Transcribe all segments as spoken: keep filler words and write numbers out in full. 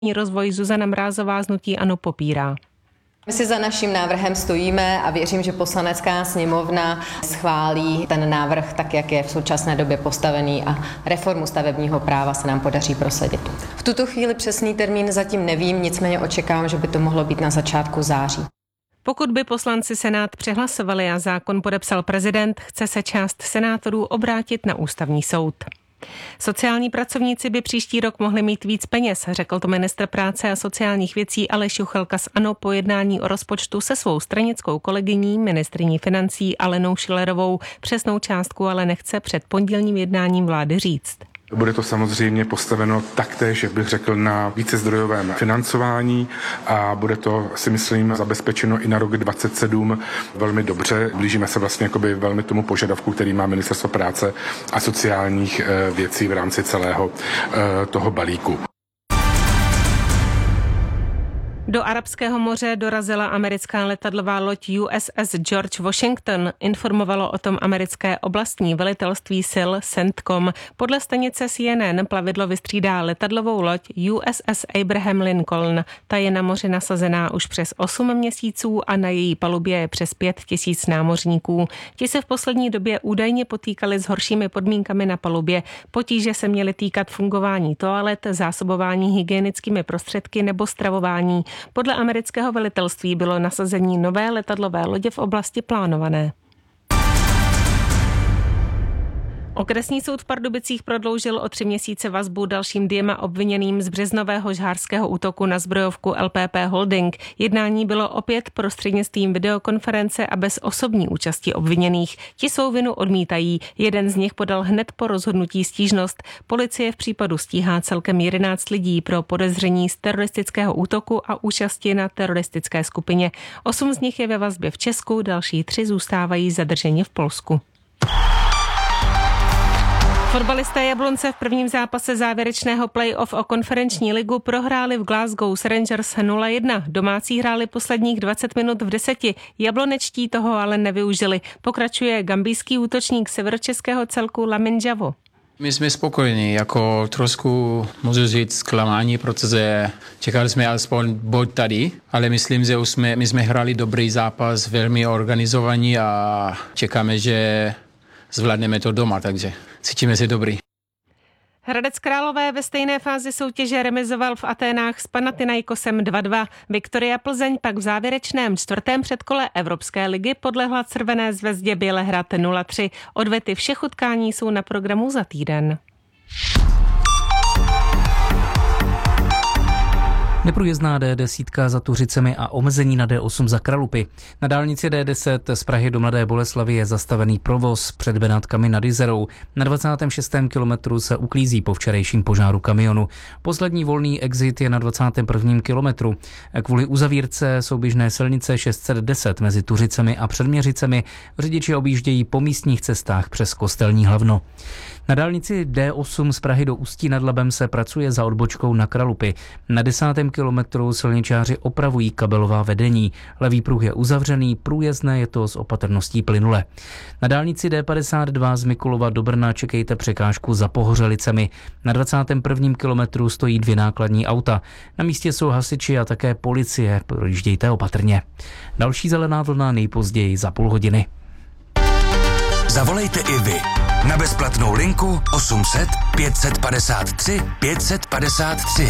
rozvoj Zuzana Mrázová z hnutí ANO popírá. My si za naším návrhem stojíme a věřím, že Poslanecká sněmovna schválí ten návrh tak, jak je v současné době postavený a reformu stavebního práva se nám podaří prosadit. V tuto chvíli přesný termín zatím nevím, nicméně očekávám, že by to mohlo být na začátku září. Pokud by poslanci Senát přehlasovali a zákon podepsal prezident, chce se část senátorů obrátit na ústavní soud. Sociální pracovníci by příští rok mohli mít víc peněz, řekl to ministr práce a sociálních věcí Aleš Juchelka z ANO po jednání o rozpočtu se svou stranickou kolegyní, ministryní financí Alenou Schillerovou. Přesnou částku ale nechce před pondělním jednáním vlády říct. Bude to samozřejmě postaveno taktéž, jak bych řekl, na vícezdrojovém financování a bude to, si myslím, zabezpečeno i na rok dvacet sedm velmi dobře. Blížíme se vlastně jakoby velmi tomu požadavku, který má Ministerstvo práce a sociálních věcí v rámci celého toho balíku. Do Arabského moře dorazila americká letadlová loď U S S George Washington, informovalo o tom americké oblastní velitelství sil CENTCOM. Podle stanice C N N plavidlo vystřídá letadlovou loď U S S Abraham Lincoln. Ta je na moři nasazená už přes osm měsíců a na její palubě je přes pět tisíc námořníků. Ti se v poslední době údajně potýkali s horšími podmínkami na palubě. Potíže se měly týkat fungování toalet, zásobování hygienickými prostředky nebo stravování. Podle amerického velitelství bylo nasazení nové letadlové lodě v oblasti plánované. Okresní soud v Pardubicích prodloužil o tři měsíce vazbu dalším dvěma obviněným z březnového žhářského útoku na zbrojovku L P P Holding. Jednání bylo opět prostřednictvím videokonference a bez osobní účasti obviněných. Ti svou vinu odmítají. Jeden z nich podal hned po rozhodnutí stížnost. Policie v případu stíhá celkem jedenáct lidí pro podezření z teroristického útoku a účasti na teroristické skupině. Osm z nich je ve vazbě v Česku, další tři zůstávají zadrženi v Polsku. Fotbalisté Jablonce v prvním zápase závěrečného play-off o konferenční ligu prohráli v Glasgow s Rangers nula jedna. Domácí hráli posledních dvacet minut v deseti. Jablonečtí toho ale nevyužili. Pokračuje gambijský útočník severočeského celku Lamin Javo. My jsme spokojení, jako trošku můžu říct zklamání, protože čekali jsme alespoň bod tady, ale myslím, že už jsme, my jsme hráli dobrý zápas, velmi organizovaný a čekáme, že zvládneme to doma, takže cítíme se dobrý. Hradec Králové ve stejné fázi soutěže remizoval v Aténách s Panathinaikosem dva dva. Viktoria Plzeň pak v závěrečném čtvrtém předkole Evropské ligy podlehla Červené zvezdě Bělehrad nula tři. Odvety všech utkání jsou na programu za týden. Neprůjezdná D deset za Tuřicemi a omezení na D osm za Kralupy. Na dálnici D deset z Prahy do Mladé Boleslavi je zastavený provoz před Benátkami nad Jizerou. Na dvacátém šestém kilometru se uklízí po včerejším požáru kamionu. Poslední volný exit je na dvacátém prvním kilometru. Kvůli uzavírce souběžné silnice šest set deset mezi Tuřicemi a Předměřicemi řidiči objíždějí po místních cestách přes Kostelní Hlavno. Na dálnici D osm z Prahy do Ústí nad Labem se pracuje za odbočkou na Kralupy. Na desátém kilometru silničáři opravují kabelová vedení. Levý pruh je uzavřený, průjezdné je to s opatrností plynule. Na dálnici D padesát dva z Mikulova do Brna čekejte překážku za Pohořelicemi. Na dvacátém prvním kilometru stojí dvě nákladní auta. Na místě jsou hasiči a také policie, projíždějte opatrně. Další zelená vlna nejpozději za půl hodiny. Zavolejte i vy na bezplatnou linku osm set pět set padesát tři pět set padesát tři.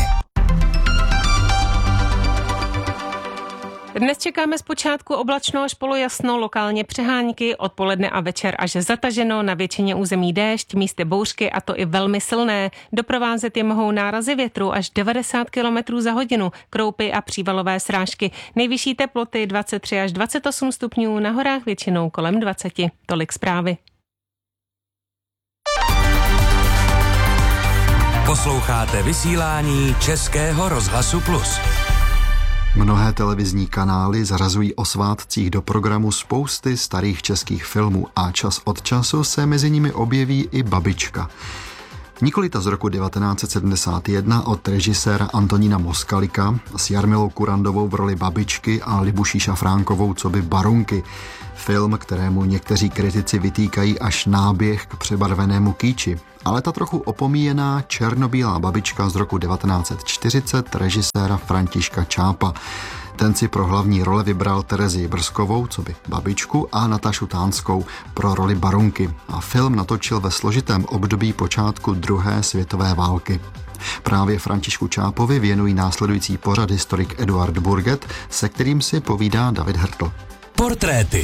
Dnes čekáme zpočátku oblačno až polojasno, lokálně přehánky, odpoledne a večer až zataženo, na většině území déšť, místy bouřky a to i velmi silné. Doprovázet je mohou nárazy větru až devadesát kilometrů za hodinu, kroupy a přívalové srážky. Nejvyšší teploty dvacet tři až dvacet osm stupňů, na horách většinou kolem dvacet. Tolik zprávy. Posloucháte vysílání Českého rozhlasu Plus. Mnohé televizní kanály zařazují o svátcích do programu spousty starých českých filmů a čas od času se mezi nimi objeví i Babička. Nikoli ta z roku devatenáct set sedmdesát jedna od režiséra Antonína Moskalika s Jarmilou Kurandovou v roli babičky a Libuší Šafránkovou coby barunky. Film, kterému někteří kritici vytýkají až náběh k přebarvenému kýči. ale ta trochu opomíjená černobílá babička z roku devatenáct set čtyřicet režiséra Františka Čápa. Ten si pro hlavní role vybral Terezii Brzkovou, co by babičku, a Natašu Tánskou pro roli Barunky. A film natočil ve složitém období počátku druhé světové války. Právě Františku Čápovi věnují následující pořad historik Eduard Burget, se kterým si povídá David Hrtl. Portréty.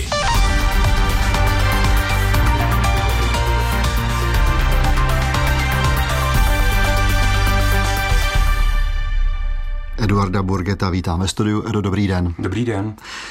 Eduarda Burgeta vítám ve studiu. Edo, dobrý den. Dobrý den.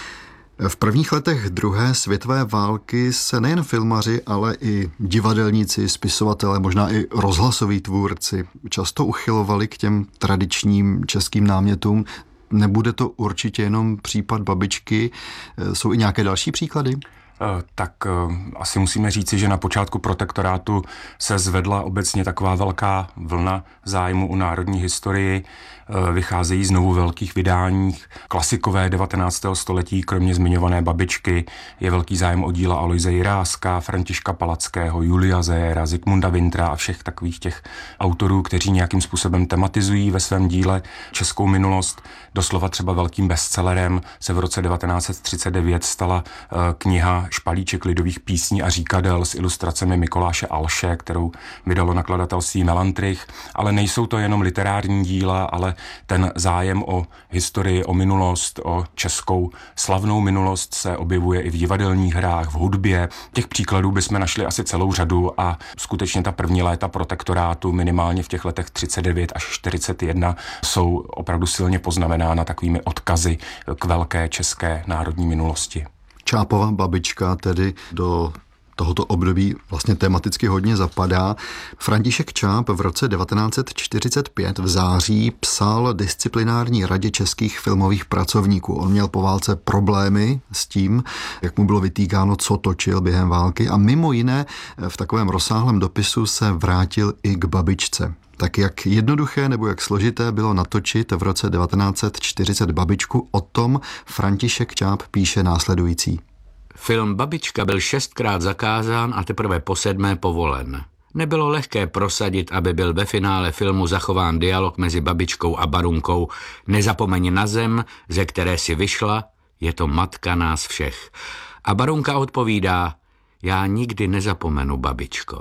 V prvních letech druhé světové války se nejen filmaři, ale i divadelníci, spisovatelé, možná i rozhlasoví tvůrci často uchylovali k těm tradičním českým námětům. Nebude to určitě jenom případ babičky, jsou i nějaké další příklady? Tak asi musíme říci, že na počátku protektorátu se zvedla obecně taková velká vlna zájmu o národní historii. Vycházejí znovu velkých vydáních. Klasikové devatenáctého století, kromě zmiňované babičky, je velký zájem o díla Aloise Jiráska, Františka Palackého, Julia Zéra, Zikmunda Wintra a všech takových těch autorů, kteří nějakým způsobem tematizují ve svém díle českou minulost. Doslova třeba velkým bestsellerem se v roce devatenáct set třicet devět stala kniha Špalíček lidových písní a říkadel s ilustracemi Mikoláše Alše, kterou vydalo nakladatelství Melantrich, ale nejsou to jenom literární díla, ale ten zájem o historii, o minulost, o českou slavnou minulost se objevuje i v divadelních hrách, v hudbě. Těch příkladů bychom našli asi celou řadu a skutečně ta první léta protektorátu, minimálně v těch letech třicet devět až čtyřicet jedna, jsou opravdu silně poznamenána takovými odkazy k velké české národní minulosti. Čápova babička tedy do tohoto období vlastně tematicky hodně zapadá. František Čáp v roce devatenáct set čtyřicet pět v září psal disciplinární radě českých filmových pracovníků. On měl po válce problémy s tím, jak mu bylo vytýkáno, co točil během války, a mimo jiné v takovém rozsáhlém dopisu se vrátil i k babičce. Tak jak jednoduché nebo jak složité bylo natočit v roce devatenáct set čtyřicet babičku, o tom František Čáp píše následující. Film Babička byl šestkrát zakázán a teprve po sedmé povolen. Nebylo lehké prosadit, aby byl ve finále filmu zachován dialog mezi babičkou a Barunkou. Nezapomeň na zem, ze které si vyšla, je to matka nás všech. A Barunka odpovídá, já nikdy nezapomenu, babičko.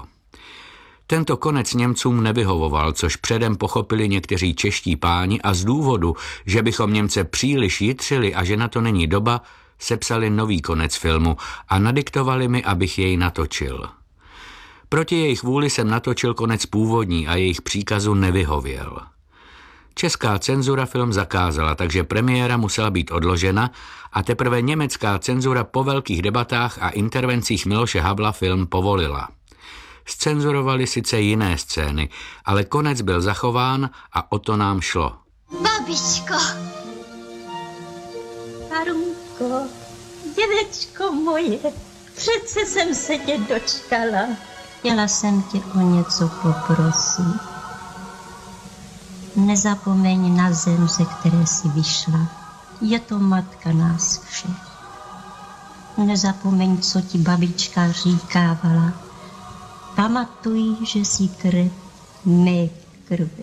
Tento konec Němcům nevyhovoval, což předem pochopili někteří čeští páni a z důvodu, že bychom Němce příliš jitřili a že na to není doba, sepsali nový konec filmu a nadiktovali mi, abych jej natočil. Proti jejich vůli jsem natočil konec původní a jejich příkazu nevyhověl. Česká cenzura film zakázala, takže premiéra musela být odložena a teprve německá cenzura po velkých debatách a intervencích Miloše Havla film povolila. Scenzurovali sice jiné scény, ale konec byl zachován a o to nám šlo. Babičko! Barunko, děvečko moje, přece jsem se tě dočkala. Chtěla jsem tě o něco poprosit. Nezapomeň na zem, ze které jsi vyšla. Je to matka nás všech. Nezapomeň, co ti babička říkávala. Pamatuj, že jsi krev mé krve.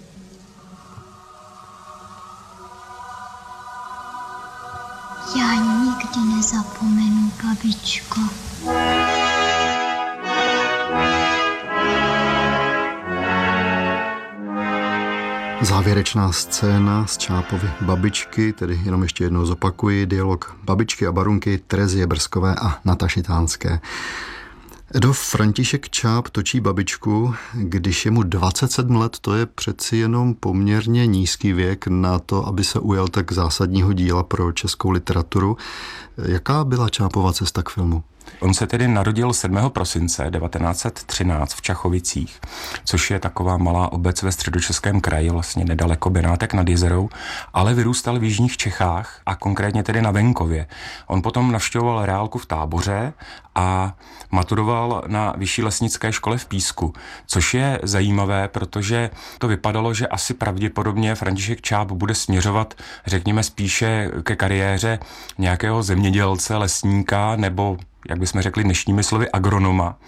Já nikdy nezapomenu, babičko. Závěrečná scéna z Čápovy babičky, tedy jenom ještě jednou zopakuji, dialog babičky a Barunky, Terezie Brzkové a Nataši Tánské. Edo, František Čáp točí babičku, když je mu dvacet sedm let, to je přeci jenom poměrně nízký věk na to, aby se ujal tak zásadního díla pro českou literaturu. Jaká byla Čápova cesta k filmu? On se tedy narodil sedmého prosince devatenáct set třináct v Čachovicích, což je taková malá obec ve středočeském kraji, vlastně nedaleko Benátek nad Jizerou, ale vyrůstal v jižních Čechách a konkrétně tedy na venkově. On potom navštěvoval reálku v Táboře a maturoval na vyšší lesnické škole v Písku, což je zajímavé, protože to vypadalo, že asi pravděpodobně František Čáp bude směřovat, řekněme, spíše ke kariéře nějakého zemědělce, lesníka nebo, jak bychom řekli dnešními slovy, agronoma.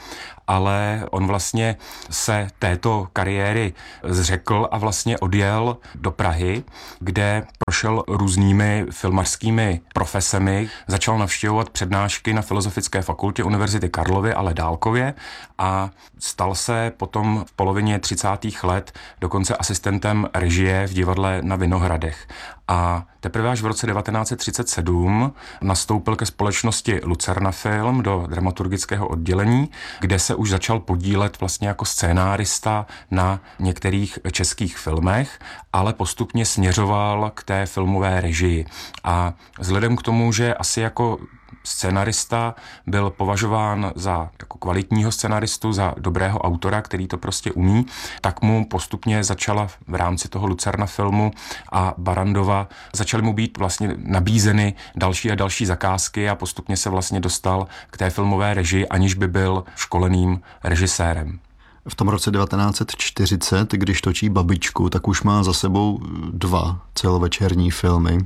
ale on vlastně se této kariéry zřekl a vlastně odjel do Prahy, kde prošel různými filmařskými profesemi, začal navštěvovat přednášky na Filozofické fakultě Univerzity Karlovy, ale dálkově, a stal se potom v polovině třicátých let dokonce asistentem režie v divadle na Vinohradech. A teprve až v roce devatenáct set třicet sedm nastoupil ke společnosti Lucerna Film do dramaturgického oddělení, kde se už začal podílet vlastně jako scénárista na některých českých filmech, ale postupně směřoval k té filmové režii. A vzhledem k tomu, že asi jako scenarista byl považován za jako kvalitního scenaristu, za dobrého autora, který to prostě umí, tak mu postupně začala v rámci toho Lucerna Filmu a Barrandova začaly mu být vlastně nabízeny další a další zakázky a postupně se vlastně dostal k té filmové režii, aniž by byl školeným režisérem. V tom roce devatenáct set čtyřicet, když točí Babičku, tak už má za sebou dva celovečerní filmy.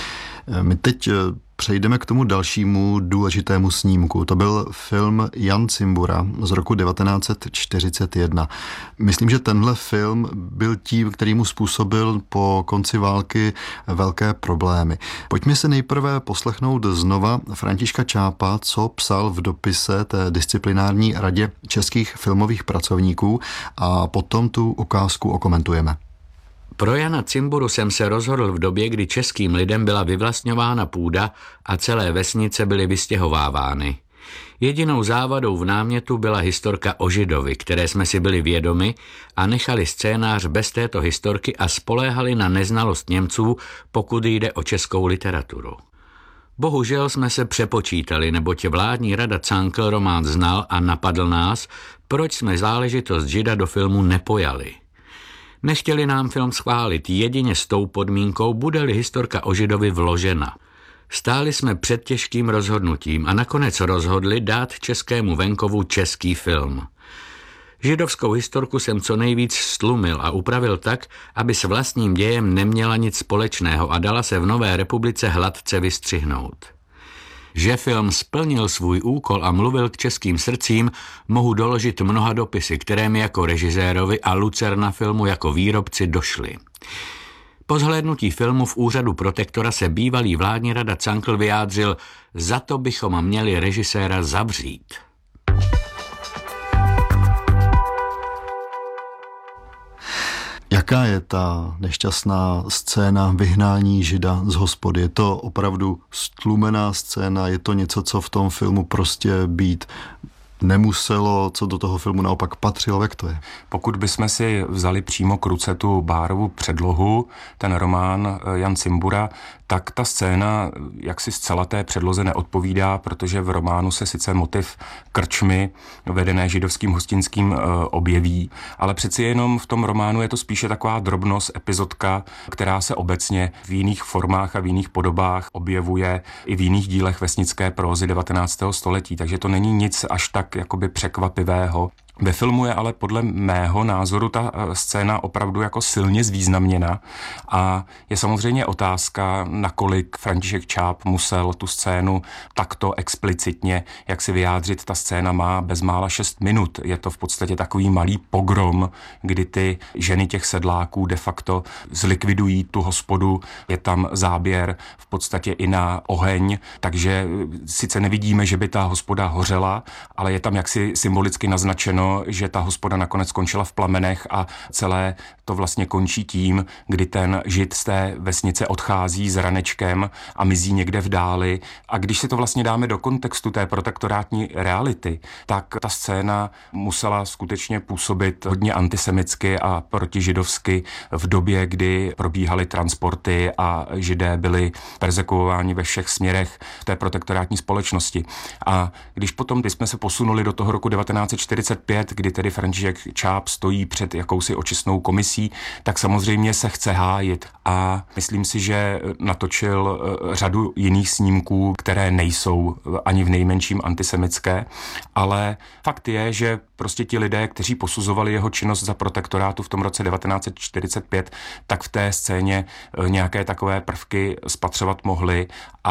My teď přejdeme k tomu dalšímu důležitému snímku. To byl film Jan Cimbura z roku devatenáct set čtyřicet jedna. Myslím, že tenhle film byl tím, který mu způsobil po konci války velké problémy. Pojďme se nejprve poslechnout znova Františka Čápa, co psal v dopise té disciplinární radě českých filmových pracovníků, a potom tu ukázku okomentujeme. Pro Jana Cimburu jsem se rozhodl v době, kdy českým lidem byla vyvlastňována půda a celé vesnice byly vystěhovávány. Jedinou závadou v námětu byla historka o Židovi, které jsme si byli vědomi, a nechali scénář bez této historky a spoléhali na neznalost Němců, pokud jde o českou literaturu. Bohužel jsme se přepočítali, neboť vládní rada Cankl román znal a napadl nás, proč jsme záležitost Žida do filmu nepojali. Nechtěli nám film schválit jedině s tou podmínkou, bude-li historka o Židovi vložena. Stáli jsme před těžkým rozhodnutím a nakonec rozhodli dát českému venkovu český film. Židovskou historku jsem co nejvíc stlumil a upravil tak, aby s vlastním dějem neměla nic společného a dala se v Nové republice hladce vystřihnout. Že film splnil svůj úkol a mluvil k českým srdcím, mohu doložit mnoha dopisy, které mi jako režisérovi a Lucerna Filmu jako výrobci došly. Po zhlédnutí filmu v úřadu protektora se bývalý vládní rada Cankl vyjádřil, za to bychom měli režiséra zavřít. Jaká je ta nešťastná scéna vyhnání Žida z hospody? Je to opravdu stlumená scéna? Je to něco, co v tom filmu prostě být nemuselo, co do toho filmu naopak patřilo? Jak to je? Pokud bychom si vzali přímo k ruce tu Bárovu předlohu, ten román Jan Cimbura, tak ta scéna jaksi zcela té předloze neodpovídá, protože v románu se sice motiv krčmy vedené židovským hostinským objeví, ale přeci jenom v tom románu je to spíše taková drobnost, epizodka, která se obecně v jiných formách a v jiných podobách objevuje i v jiných dílech vesnické prózy devatenáctého století, takže to není nic až tak jakoby překvapivého. Ve filmu je ale podle mého názoru ta scéna opravdu jako silně zvýznamněna a je samozřejmě otázka, nakolik František Čáp musel tu scénu takto explicitně, jak si vyjádřit. Ta scéna má bezmála šest minut. Je to v podstatě takový malý pogrom, kdy ty ženy těch sedláků de facto zlikvidují tu hospodu. Je tam záběr v podstatě i na oheň, takže sice nevidíme, že by ta hospoda hořela, ale je tam jaksi symbolicky naznačeno, že ta hospoda nakonec skončila v plamenech a celé to vlastně končí tím, kdy ten Žid z té vesnice odchází s ranečkem a mizí někde v dáli. A když si to vlastně dáme do kontextu té protektorátní reality, tak ta scéna musela skutečně působit hodně antisemicky a protižidovsky v době, kdy probíhaly transporty a Židé byli perzekuováni ve všech směrech v té protektorátní společnosti. A když potom, když jsme se posunuli do toho roku devatenáct set čtyřicet pět, kdy tedy František Čáp stojí před jakousi očistnou komisí, tak samozřejmě se chce hájit a myslím si, že natočil řadu jiných snímků, které nejsou ani v nejmenším antisemitské, ale fakt je, že prostě ti lidé, kteří posuzovali jeho činnost za protektorátu v tom roce devatenáct set čtyřicet pět, tak v té scéně nějaké takové prvky spatřovat mohli a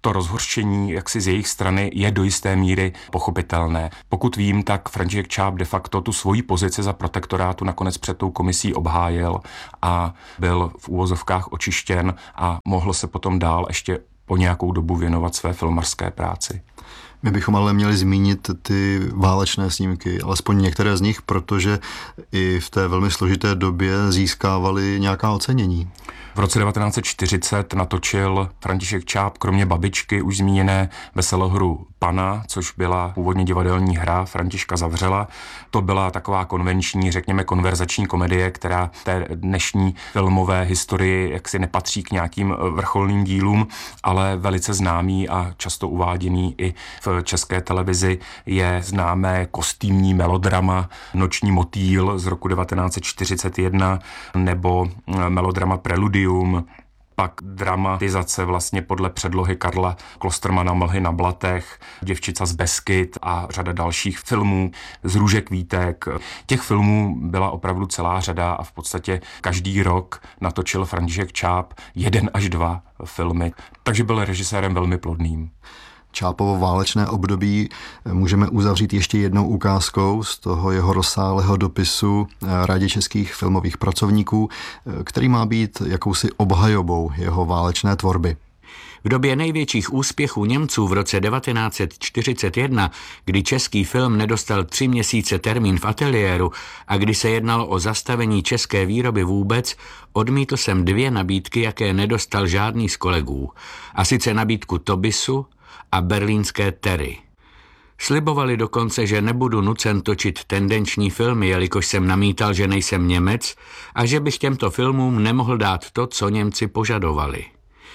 to rozhořčení jaksi z jejich strany je do jisté míry pochopitelné. Pokud vím, tak František Čáp de facto tu svoji pozici za protektorátu nakonec před tou komisí obhájil a byl v úvozovkách očištěn a mohl se potom dál ještě po nějakou dobu věnovat své filmařské práci. My bychom ale měli zmínit ty válečné snímky, alespoň některé z nich, protože i v té velmi složité době získávali nějaká ocenění. V roce devatenáct set čtyřicet natočil František Čáp kromě Babičky už zmíněné veselohru Pana, což byla původně divadelní hra Františka Zavřela. To byla taková konvenční, řekněme konverzační komedie, která té dnešní filmové historii jaksi nepatří k nějakým vrcholným dílům, ale velice známý a často uváděný i v české televizi je známé kostýmní melodrama Noční motýl z roku devatenáct set čtyřicet jedna nebo melodrama Preludium, pak dramatizace vlastně podle předlohy Karla Klostermana Mlhy na blatech, Děvčica z Beskyd a řada dalších filmů z Růže kvítek. Těch filmů byla opravdu celá řada a v podstatě každý rok natočil František Čáp jeden až dva filmy, takže byl režisérem velmi plodným. Čápovo válečné období můžeme uzavřít ještě jednou ukázkou z toho jeho rozsáhlého dopisu Radě českých filmových pracovníků, který má být jakousi obhajobou jeho válečné tvorby. V době největších úspěchů Němců v roce devatenáct set čtyřicet jedna, kdy český film nedostal tři měsíce termín v ateliéru a kdy se jednalo o zastavení české výroby vůbec, odmítl jsem dvě nabídky, jaké nedostal žádný z kolegů. A sice nabídku Tobisu a berlínské Terry. Slibovali dokonce, že nebudu nucen točit tendenční filmy, jelikož jsem namítal, že nejsem Němec a že bych těmto filmům nemohl dát to, co Němci požadovali.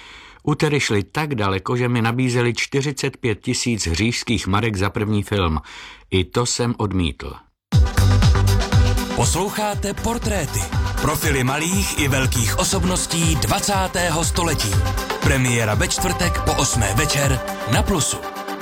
U Terry šli tak daleko, že mi nabízeli čtyřicet pět tisíc říšských marek za první film. I to jsem odmítl. Posloucháte Portréty. Profily malých i velkých osobností dvacátého století. Premiéra ve čtvrtek po osmé večer na Plusu.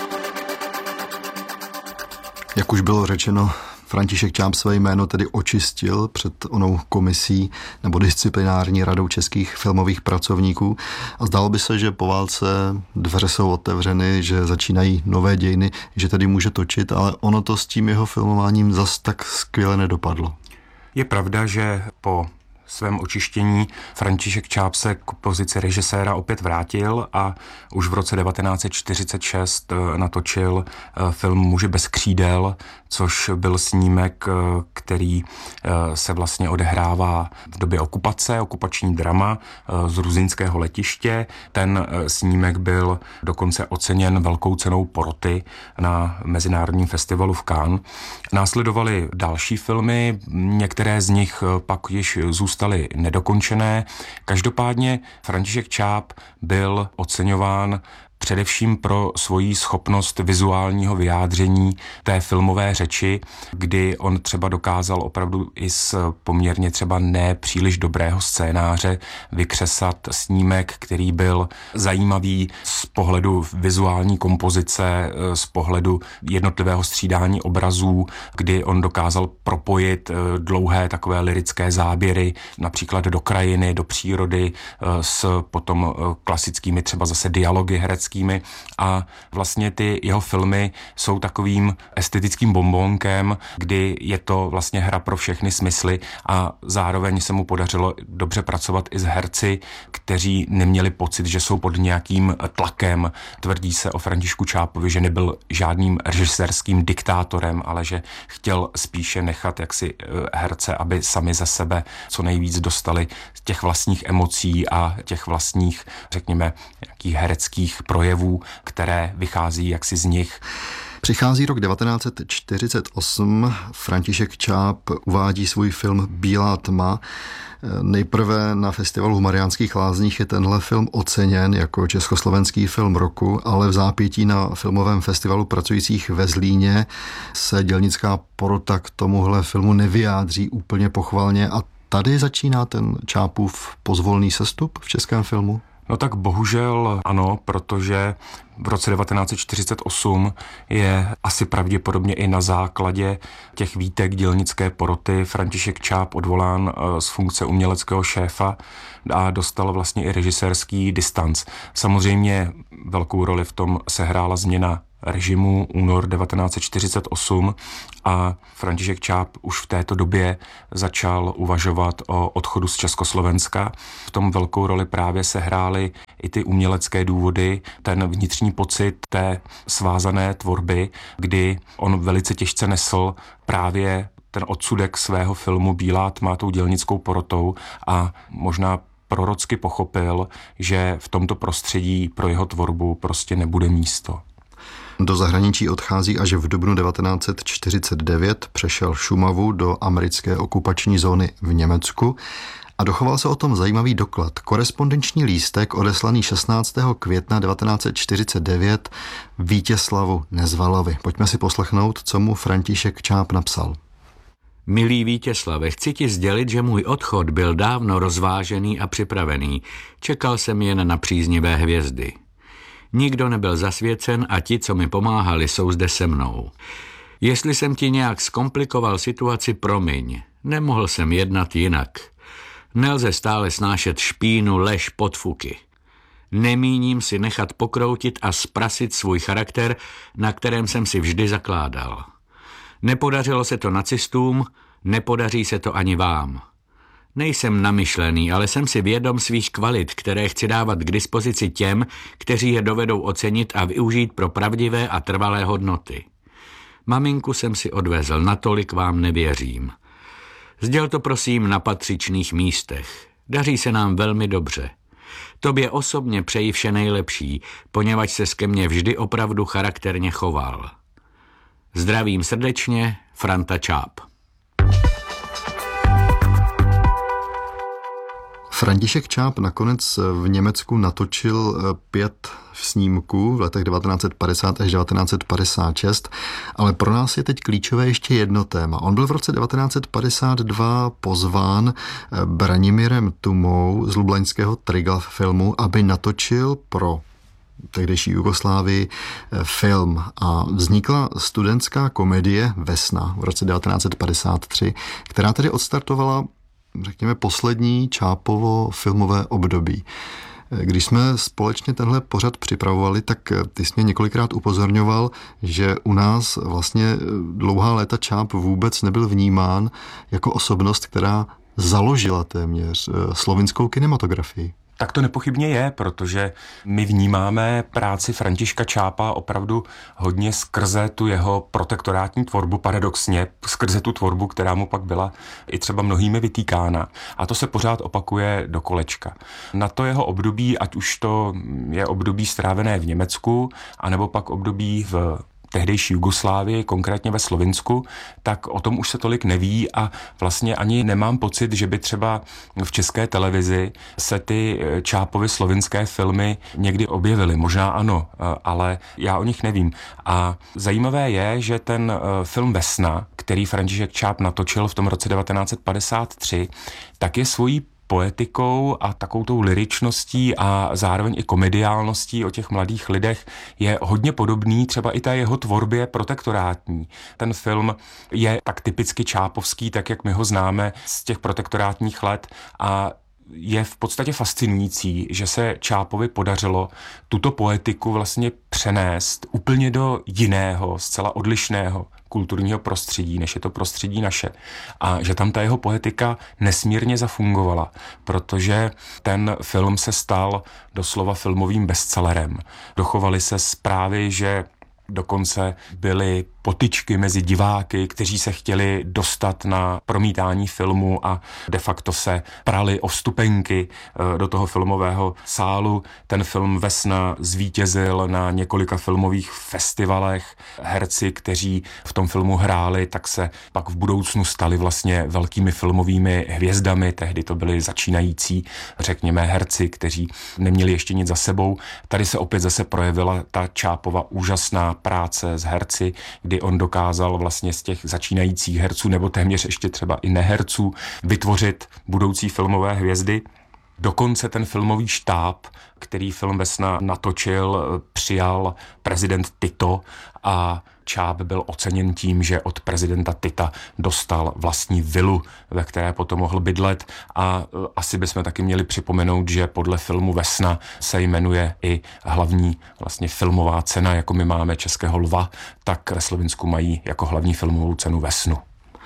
Jak už bylo řečeno, František Čáp své jméno tedy očistil před onou komisí nebo disciplinární radou českých filmových pracovníků a zdálo by se, že po válce dveře jsou otevřeny, že začínají nové dějiny, že tedy může točit, ale ono to s tím jeho filmováním zas tak skvěle nedopadlo. Je pravda, že po svém očištění František Čáp se k pozici režiséra opět vrátil a už v roce devatenáct set čtyřicet šest natočil film Muži bez křídel, což byl snímek, který se vlastně odehrává v době okupace, okupační drama z ruzinského letiště. Ten snímek byl dokonce oceněn velkou cenou poroty na Mezinárodním festivalu v Cannes. Následovaly další filmy, některé z nich pak již zůstaly nedokončené. Každopádně František Čáp byl oceňován především pro svoji schopnost vizuálního vyjádření té filmové řeči, kdy on třeba dokázal opravdu i z poměrně třeba nepříliš dobrého scénáře vykřesat snímek, který byl zajímavý z pohledu vizuální kompozice, z pohledu jednotlivého střídání obrazů, kdy on dokázal propojit dlouhé takové lyrické záběry, například do krajiny, do přírody, s potom klasickými třeba zase dialogy hereckými. A vlastně ty jeho filmy jsou takovým estetickým bonbonkem, kdy je to vlastně hra pro všechny smysly a zároveň se mu podařilo dobře pracovat i s herci, kteří neměli pocit, že jsou pod nějakým tlakem. Tvrdí se o Františku Čápovi, že nebyl žádným režisérským diktátorem, ale že chtěl spíše nechat jaksi herce, aby sami ze sebe co nejvíc dostali těch vlastních emocí a těch vlastních, řekněme, nějakých hereckých projevů, které vychází jaksi z nich. Přichází rok devatenáct set čtyřicet osm, František Čáp uvádí svůj film Bílá tma. Nejprve na festivalu v Mariánských Lázních je tenhle film oceněn jako československý film roku, ale v zápětí na filmovém festivalu pracujících ve Zlíně se dělnická porota k tomuhle filmu nevyjádří úplně pochvalně a tady začíná ten Čápův pozvolný sestup v českém filmu. No tak bohužel ano, protože v roce devatenáct set čtyřicet osm je asi pravděpodobně i na základě těch výtek dělnické poroty František Čáp odvolán z funkce uměleckého šéfa a dostal vlastně i režisérský distanc. Samozřejmě velkou roli v tom sehrála změna režimu únor devatenáct set čtyřicet osm a František Čáp už v této době začal uvažovat o odchodu z Československa. V tom velkou roli právě sehrály i ty umělecké důvody, ten vnitřní pocit té svázané tvorby, kdy on velice těžce nesl právě ten odsudek svého filmu Bílá tma tou dělnickou porotou a možná prorocky pochopil, že v tomto prostředí pro jeho tvorbu prostě nebude místo. Do zahraničí odchází až v dubnu devatenáct set čtyřicet devět, přešel Šumavu do americké okupační zóny v Německu a dochoval se o tom zajímavý doklad. Korespondenční lístek odeslaný šestnáctého května devatenáct set čtyřicet devět Vítězslavu Nezvalovi. Pojďme si poslechnout, co mu František Čáp napsal. Milý Vítězslave, chci ti sdělit, že můj odchod byl dávno rozvážený a připravený. Čekal jsem jen na příznivé hvězdy. Nikdo nebyl zasvěcen a ti, co mi pomáhali, jsou zde se mnou. Jestli jsem ti nějak zkomplikoval situaci, promiň. Nemohl jsem jednat jinak. Nelze stále snášet špínu, lež, podfuky. Nemíním si nechat pokroutit a zprasit svůj charakter, na kterém jsem si vždy zakládal. Nepodařilo se to nacistům, nepodaří se to ani vám. Nejsem namyšlený, ale jsem si vědom svých kvalit, které chci dávat k dispozici těm, kteří je dovedou ocenit a využít pro pravdivé a trvalé hodnoty. Maminku jsem si odvezl, natolik vám nevěřím. Sděl to prosím na patřičných místech. Daří se nám velmi dobře. Tobě osobně přeji vše nejlepší, poněvadž se ke mně vždy opravdu charakterně choval. Zdravím srdečně, Franta Čáp. František Čáp nakonec v Německu natočil pět snímků v letech devatenáct set padesát až devatenáct set padesát šest, ale pro nás je teď klíčové ještě jedno téma. On byl v roce devatenáct set padesát dva pozván Branimirem Tumou z lublaňského Triglav filmu, aby natočil pro tehdejší Jugoslávii film a vznikla studentská komedie Vesna v roce devatenáct set padesát tři, která tedy odstartovala, řekněme, poslední Čápovo filmové období. Když jsme společně tenhle pořad připravovali, tak ty jsi mě několikrát upozorňoval, že u nás vlastně dlouhá léta Čáp vůbec nebyl vnímán jako osobnost, která založila téměř slovinskou kinematografii. Tak to nepochybně je, protože my vnímáme práci Františka Čápa opravdu hodně skrze tu jeho protektorátní tvorbu, paradoxně, skrze tu tvorbu, která mu pak byla i třeba mnohými vytýkána. A to se pořád opakuje do kolečka. Na to jeho období, ať už to je období strávené v Německu, anebo pak období v tehdejší Jugoslávii, konkrétně ve Slovinsku, tak o tom už se tolik neví a vlastně ani nemám pocit, že by třeba v české televizi se ty Čápovy slovinské filmy někdy objevily. Možná ano, ale já o nich nevím. A zajímavé je, že ten film Vesna, který František Čáp natočil v tom roce devatenáct set padesát tři, tak je svojí poetikou a takovou tou lyričností a zároveň i komediálností o těch mladých lidech je hodně podobný třeba i té jeho tvorbě protektorátní. Ten film je tak typicky čápovský, tak jak my ho známe z těch protektorátních let a je v podstatě fascinující, že se Čápovi podařilo tuto poetiku vlastně přenést úplně do jiného, zcela odlišného kulturního prostředí, než je to prostředí naše. A že tam ta jeho poetika nesmírně zafungovala, protože ten film se stal doslova filmovým bestsellerem. Dochovaly se zprávy, že dokonce byly potyčky mezi diváky, kteří se chtěli dostat na promítání filmu a de facto se prali o vstupenky do toho filmového sálu. Ten film Vesna zvítězil na několika filmových festivalech. Herci, kteří v tom filmu hráli, tak se pak v budoucnu stali vlastně velkými filmovými hvězdami. Tehdy to byli začínající, řekněme, herci, kteří neměli ještě nic za sebou. Tady se opět zase projevila ta Čápova úžasná práce s herci, kdy on dokázal vlastně z těch začínajících herců nebo téměř ještě třeba i neherců vytvořit budoucí filmové hvězdy. Dokonce ten filmový štáb, který film Vesna natočil, přijal prezident Tito a Čáp byl oceněn tím, že od prezidenta Tita dostal vlastní vilu, ve které potom mohl bydlet, a asi bychom taky měli připomenout, že podle filmu Vesna se jmenuje i hlavní vlastně filmová cena, jako my máme Českého lva, tak ve Slovinsku mají jako hlavní filmovou cenu Vesnu.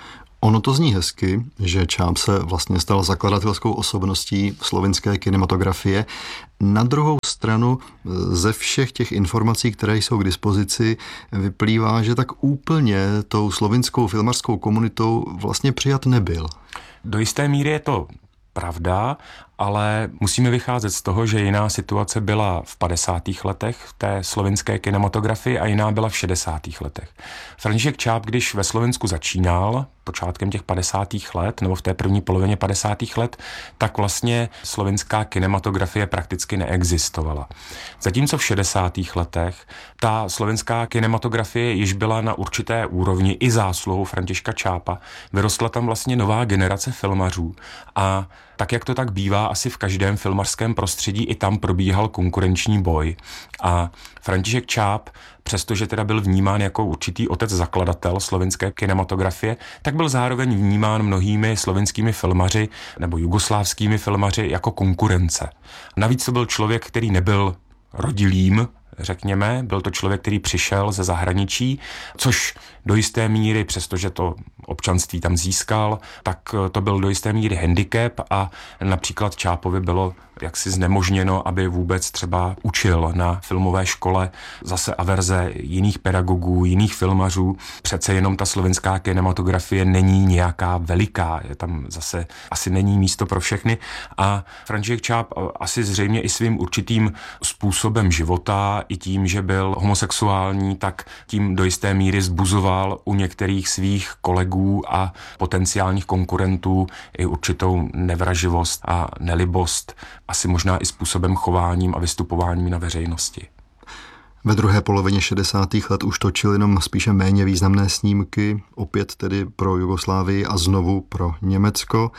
Ono to zní hezky, že Čáp se vlastně stal zakladatelskou osobností slovinské kinematografie. Na druhou stranu ze všech těch informací, které jsou k dispozici, vyplývá, že tak úplně tou slovinskou filmařskou komunitou vlastně přijat nebyl. Do jisté míry je to pravda, ale musíme vycházet z toho, že jiná situace byla v padesátých letech v té slovinské kinematografii a jiná byla v šedesátých letech. František Čáp, když ve Slovensku začínal počátkem těch padesátých let nebo v té první polovině padesátých let, tak vlastně slovinská kinematografie prakticky neexistovala. Zatímco v šedesátých letech ta slovenská kinematografie již byla na určité úrovni i zásluhou Františka Čápa. Vyrostla tam vlastně nová generace filmařů a tak, jak to tak bývá asi v každém filmařském prostředí, i tam probíhal konkurenční boj. A František Čáp, přestože teda byl vnímán jako určitý otec zakladatel slovinské kinematografie, tak byl zároveň vnímán mnohými slovinskými filmaři nebo jugoslávskými filmaři jako konkurence. Navíc to byl člověk, který nebyl rodilým, řekněme, byl to člověk, který přišel ze zahraničí, což do jisté míry, přestože to občanství tam získal, tak to byl do jisté míry handicap a například Čápovi bylo jaksi znemožněno, aby vůbec třeba učil na filmové škole, zase averze jiných pedagogů, jiných filmařů. Přece jenom ta slovinská kinematografie není nějaká veliká, je tam zase asi není místo pro všechny a František Čáp asi zřejmě i svým určitým způsobem života, i tím, že byl homosexuální, tak tím do jisté míry zbuzoval u některých svých kolegů a potenciálních konkurentů i určitou nevraživost a nelibost, asi možná i způsobem chováním a vystupováním na veřejnosti. Ve druhé polovině šedesátých let už točil jenom spíše méně významné snímky, opět tedy pro Jugoslávii a znovu pro Německo.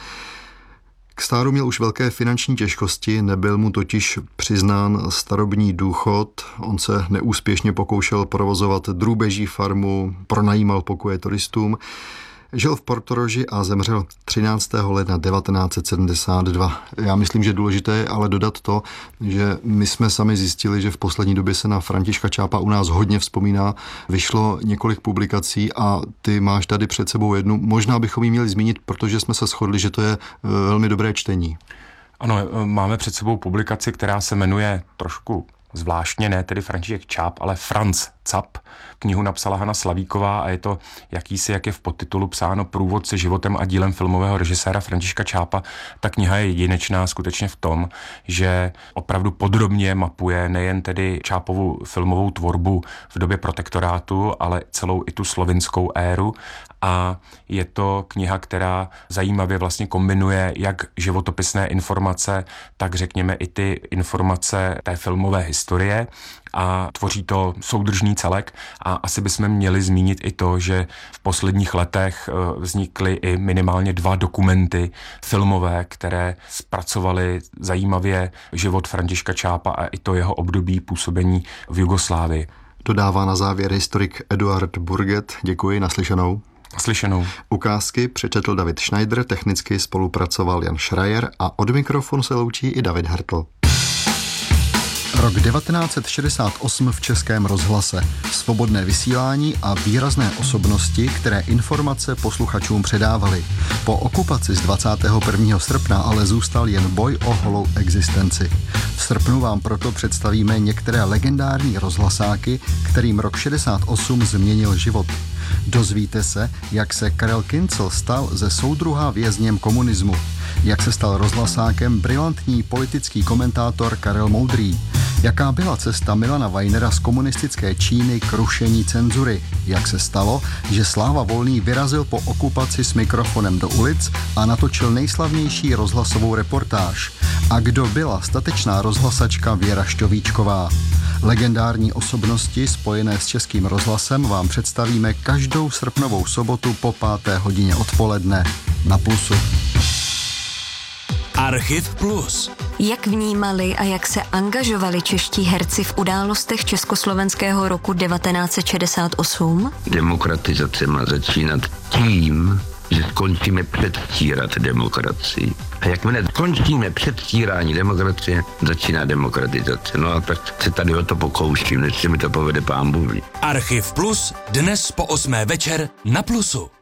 K stáru měl už velké finanční těžkosti, nebyl mu totiž přiznán starobní důchod, on se neúspěšně pokoušel provozovat drůbeží farmu, pronajímal pokoje turistům, žil v Portoroži a zemřel třináctého ledna devatenáct set sedmdesát dva. Já myslím, že důležité je ale dodat to, že my jsme sami zjistili, že v poslední době se na Františka Čápa u nás hodně vzpomíná. Vyšlo několik publikací a ty máš tady před sebou jednu. Možná bychom ji měli zmínit, protože jsme se shodli, že to je velmi dobré čtení. Ano, máme před sebou publikaci, která se jmenuje trošku zvláštně, ne tedy František Čáp, ale Franz Cap. Knihu napsala Hana Slavíková a je to jakýsi, jak je v podtitulu psáno, průvodce životem a dílem filmového režiséra Františka Čápa. Ta kniha je jedinečná skutečně v tom, že opravdu podrobně mapuje nejen tedy Čápovu filmovou tvorbu v době protektorátu, ale celou i tu slovinskou éru. A je to kniha, která zajímavě vlastně kombinuje jak životopisné informace, tak řekněme i ty informace té filmové historie a tvoří to soudržný celek a asi bychom měli zmínit i to, že v posledních letech vznikly i minimálně dva dokumenty filmové, které zpracovaly zajímavě život Františka Čápa a i to jeho období působení v Jugoslávii. Dodává na závěr historik Eduard Burget. Děkuji, naslyšenou. Slyšenou. Ukázky přečetl David Schneider, technicky spolupracoval Jan Schreier a od mikrofonu se loučí i David Hertl. Rok devatenáct set šedesát osm v Českém rozhlase. Svobodné vysílání a výrazné osobnosti, které informace posluchačům předávaly. Po okupaci z dvacátého prvního srpna ale zůstal jen boj o holou existenci. V srpnu vám proto představíme některé legendární rozhlasáky, kterým rok šedesát osm změnil život. Dozvíte se, jak se Karel Kincl stal ze soudruha vězněm komunismu, jak se stal rozhlasákem brilantní politický komentátor Karel Moudrý, jaká byla cesta Milana Weinera z komunistické Číny k rušení cenzury, jak se stalo, že Sláva Volný vyrazil po okupaci s mikrofonem do ulic a natočil nejslavnější rozhlasovou reportáž, a kdo byla statečná rozhlasačka Věra Šťovíčková. Legendární osobnosti spojené s Českým rozhlasem vám představíme každou srpnovou sobotu po páté hodině odpoledne na Plusu. Archiv Plus. Jak vnímali a jak se angažovali čeští herci v událostech československého roku devatenáct set šedesát osm? Demokratizace má začínat tím, že skončíme předstírat demokracii. A jakmile skončíme předstírání demokracie, začíná demokratizace. No a tak se tady o to pokouším, než se mi to povede Pán Bůh. Archiv Plus dnes po osmé večer na Plusu.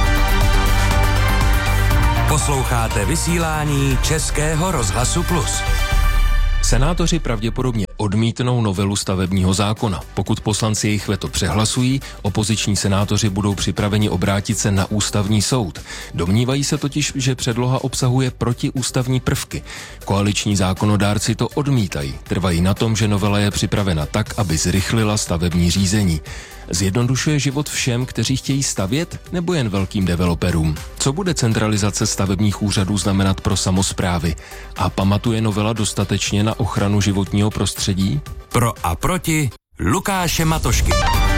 Posloucháte vysílání Českého rozhlasu Plus. Senátoři pravděpodobně odmítnou novelu stavebního zákona. Pokud poslanci jejich veto přehlasují, opoziční senátoři budou připraveni obrátit se na ústavní soud. Domnívají se totiž, že předloha obsahuje protiústavní prvky. Koaliční zákonodárci to odmítají. Trvají na tom, že novela je připravena tak, aby zrychlila stavební řízení. Zjednodušuje život všem, kteří chtějí stavět, nebo jen velkým developerům? Co bude centralizace stavebních úřadů znamenat pro samosprávy? A pamatuje novela dostatečně na ochranu životního prostředí? Pro a proti Lukáše Matošky.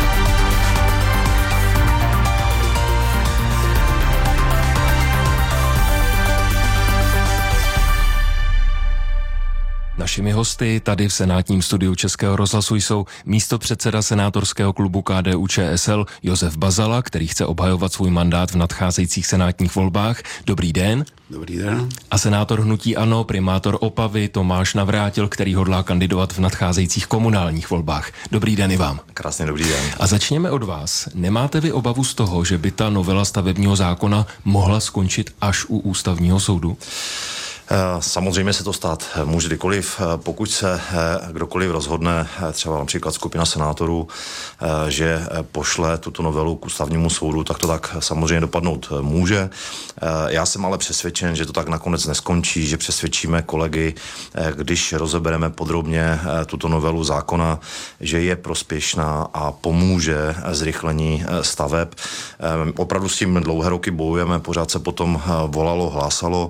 Našimi hosty tady v senátním studiu Českého rozhlasu jsou místopředseda senátorského klubu K D U Č S L Josef Bazala, který chce obhajovat svůj mandát v nadcházejících senátních volbách. Dobrý den. Dobrý den. A senátor hnutí ANO, primátor Opavy Tomáš Navrátil, který hodlá kandidovat v nadcházejících komunálních volbách. Dobrý den i vám. Krásně dobrý den. A začněme od vás. Nemáte vy obavu z toho, že by ta novela stavebního zákona mohla skončit až u ústavního soudu? Samozřejmě se to stát může kdykoliv, pokud se kdokoliv rozhodne, třeba například skupina senátorů, že pošle tuto novelu k ústavnímu soudu, tak to tak samozřejmě dopadnout může. Já jsem ale přesvědčen, že to tak nakonec neskončí, že přesvědčíme kolegy, když rozebereme podrobně tuto novelu zákona, že je prospěšná a pomůže zrychlení staveb. Opravdu s tím dlouhé roky bojujeme, pořád se potom volalo, hlásalo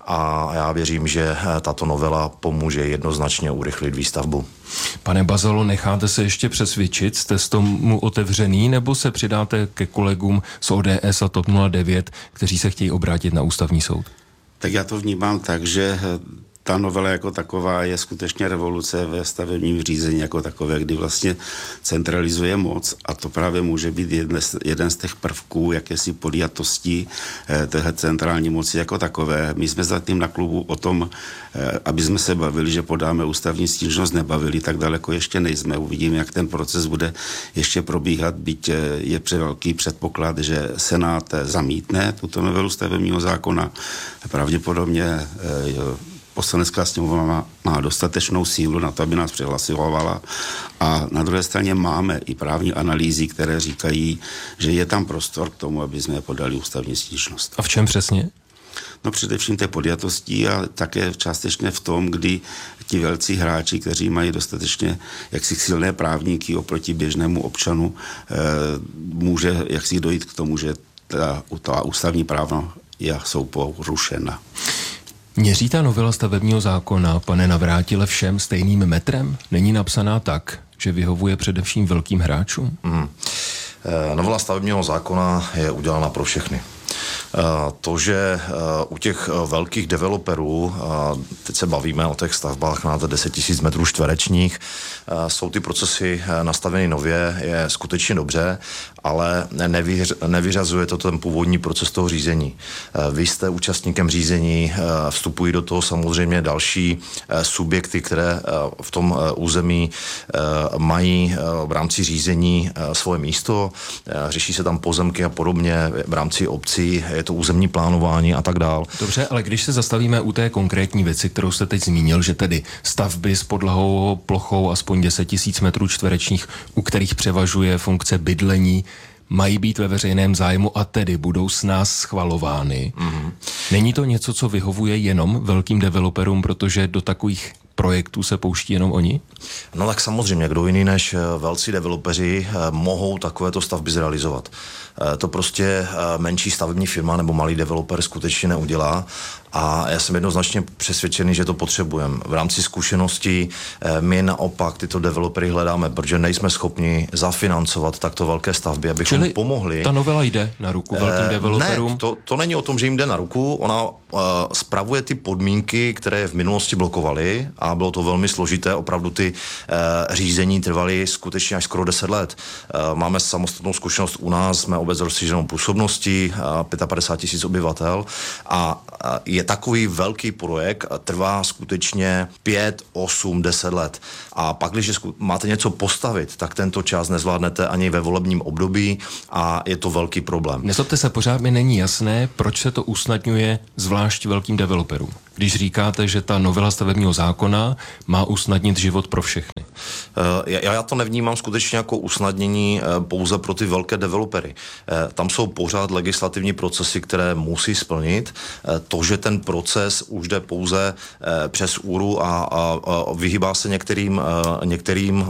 a já věřím, že tato novela pomůže jednoznačně urychlit výstavbu. Pane Bazalo, necháte se ještě přesvědčit? Jste s tomu otevřený, nebo se přidáte ke kolegům z O D S a TOP nula devět, kteří se chtějí obrátit na ústavní soud? Tak já to vnímám tak, že ta novela jako taková je skutečně revoluce ve stavebním řízení jako takové, kdy vlastně centralizuje moc a to právě může být jeden z, jeden z těch prvků jakési podjatosti eh, téhle centrální moci jako takové. My jsme zatím na klubu o tom, eh, aby jsme se bavili, že podáme ústavní stížnost, nebavili, tak daleko ještě nejsme. Uvidíme, jak ten proces bude ještě probíhat, byť eh, je velký předpoklad, že Senát zamítne tuto novelu stavebního zákona. Pravděpodobně eh, Poslanecká sněmovna má, má dostatečnou sílu na to, aby nás přehlasovala a na druhé straně máme i právní analýzy, které říkají, že je tam prostor k tomu, aby jsme podali ústavní stížnost. A v čem přesně? No především té podjatosti a také částečně v tom, kdy ti velcí hráči, kteří mají dostatečně jaksi silné právníky oproti běžnému občanu, eh, může jaksi dojít k tomu, že ta, ta ústavní práva jsou porušena. Měří ta novela stavebního zákona, pane Navrátile, všem stejným metrem? Není napsaná tak, že vyhovuje především velkým hráčům? Hmm. E, novela stavebního zákona je udělána pro všechny. To, že u těch velkých developerů, teď se bavíme o těch stavbách na deset tisíc metrů čtverečních, jsou ty procesy nastaveny nově, je skutečně dobře, ale nevyř, nevyřazuje to ten původní proces toho řízení. Vy jste účastníkem řízení, vstupují do toho samozřejmě další subjekty, které v tom území mají v rámci řízení svoje místo, řeší se tam pozemky a podobně v rámci obcí, je to územní plánování a tak dál. Dobře, ale když se zastavíme u té konkrétní věci, kterou jste teď zmínil, že tedy stavby s podlahou plochou aspoň deset tisíc metrů čtverečních, u kterých převažuje funkce bydlení, mají být ve veřejném zájmu a tedy budou s nás schvalovány. Mm-hmm. Není to něco, co vyhovuje jenom velkým developerům, protože do takových projektů se pouští jenom oni? No tak samozřejmě, kdo jiný než velcí developeři mohou takovéto stavby zrealizovat. To prostě menší stavební firma nebo malý developer skutečně neudělá a já jsem jednoznačně přesvědčený, že to potřebujeme. V rámci zkušeností my naopak tyto developery hledáme, protože nejsme schopni zafinancovat takto velké stavby, abychom Čili pomohli. Ta novela jde na ruku velkým developerům? Ne, to, to není o tom, že jim jde na ruku, ona uh, spravuje ty podmínky, které v minulosti blokovaly a bylo to velmi složité, opravdu ty uh, řízení trvaly skutečně až skoro deset let. Uh, máme samostatnou zkušenost u nás, jsme obec s rozšířenou působností, uh, padesát pět tisíc obyvatel a uh, je takový velký projekt, uh, trvá skutečně pět, osm, deset let. A pak, když máte něco postavit, tak tento čas nezvládnete ani ve volebním období a je to velký problém. Nezlobte se, pořád mi není jasné, proč se to usnadňuje zvlášť velkým developerům. Když říkáte, že ta novela stavebního zákona má usnadnit život pro všechny. Já, já to nevnímám skutečně jako usnadnění pouze pro ty velké developery. Tam jsou pořád legislativní procesy, které musí splnit. To, že ten proces už jde pouze přes úru a, a, a vyhýbá se některým, některým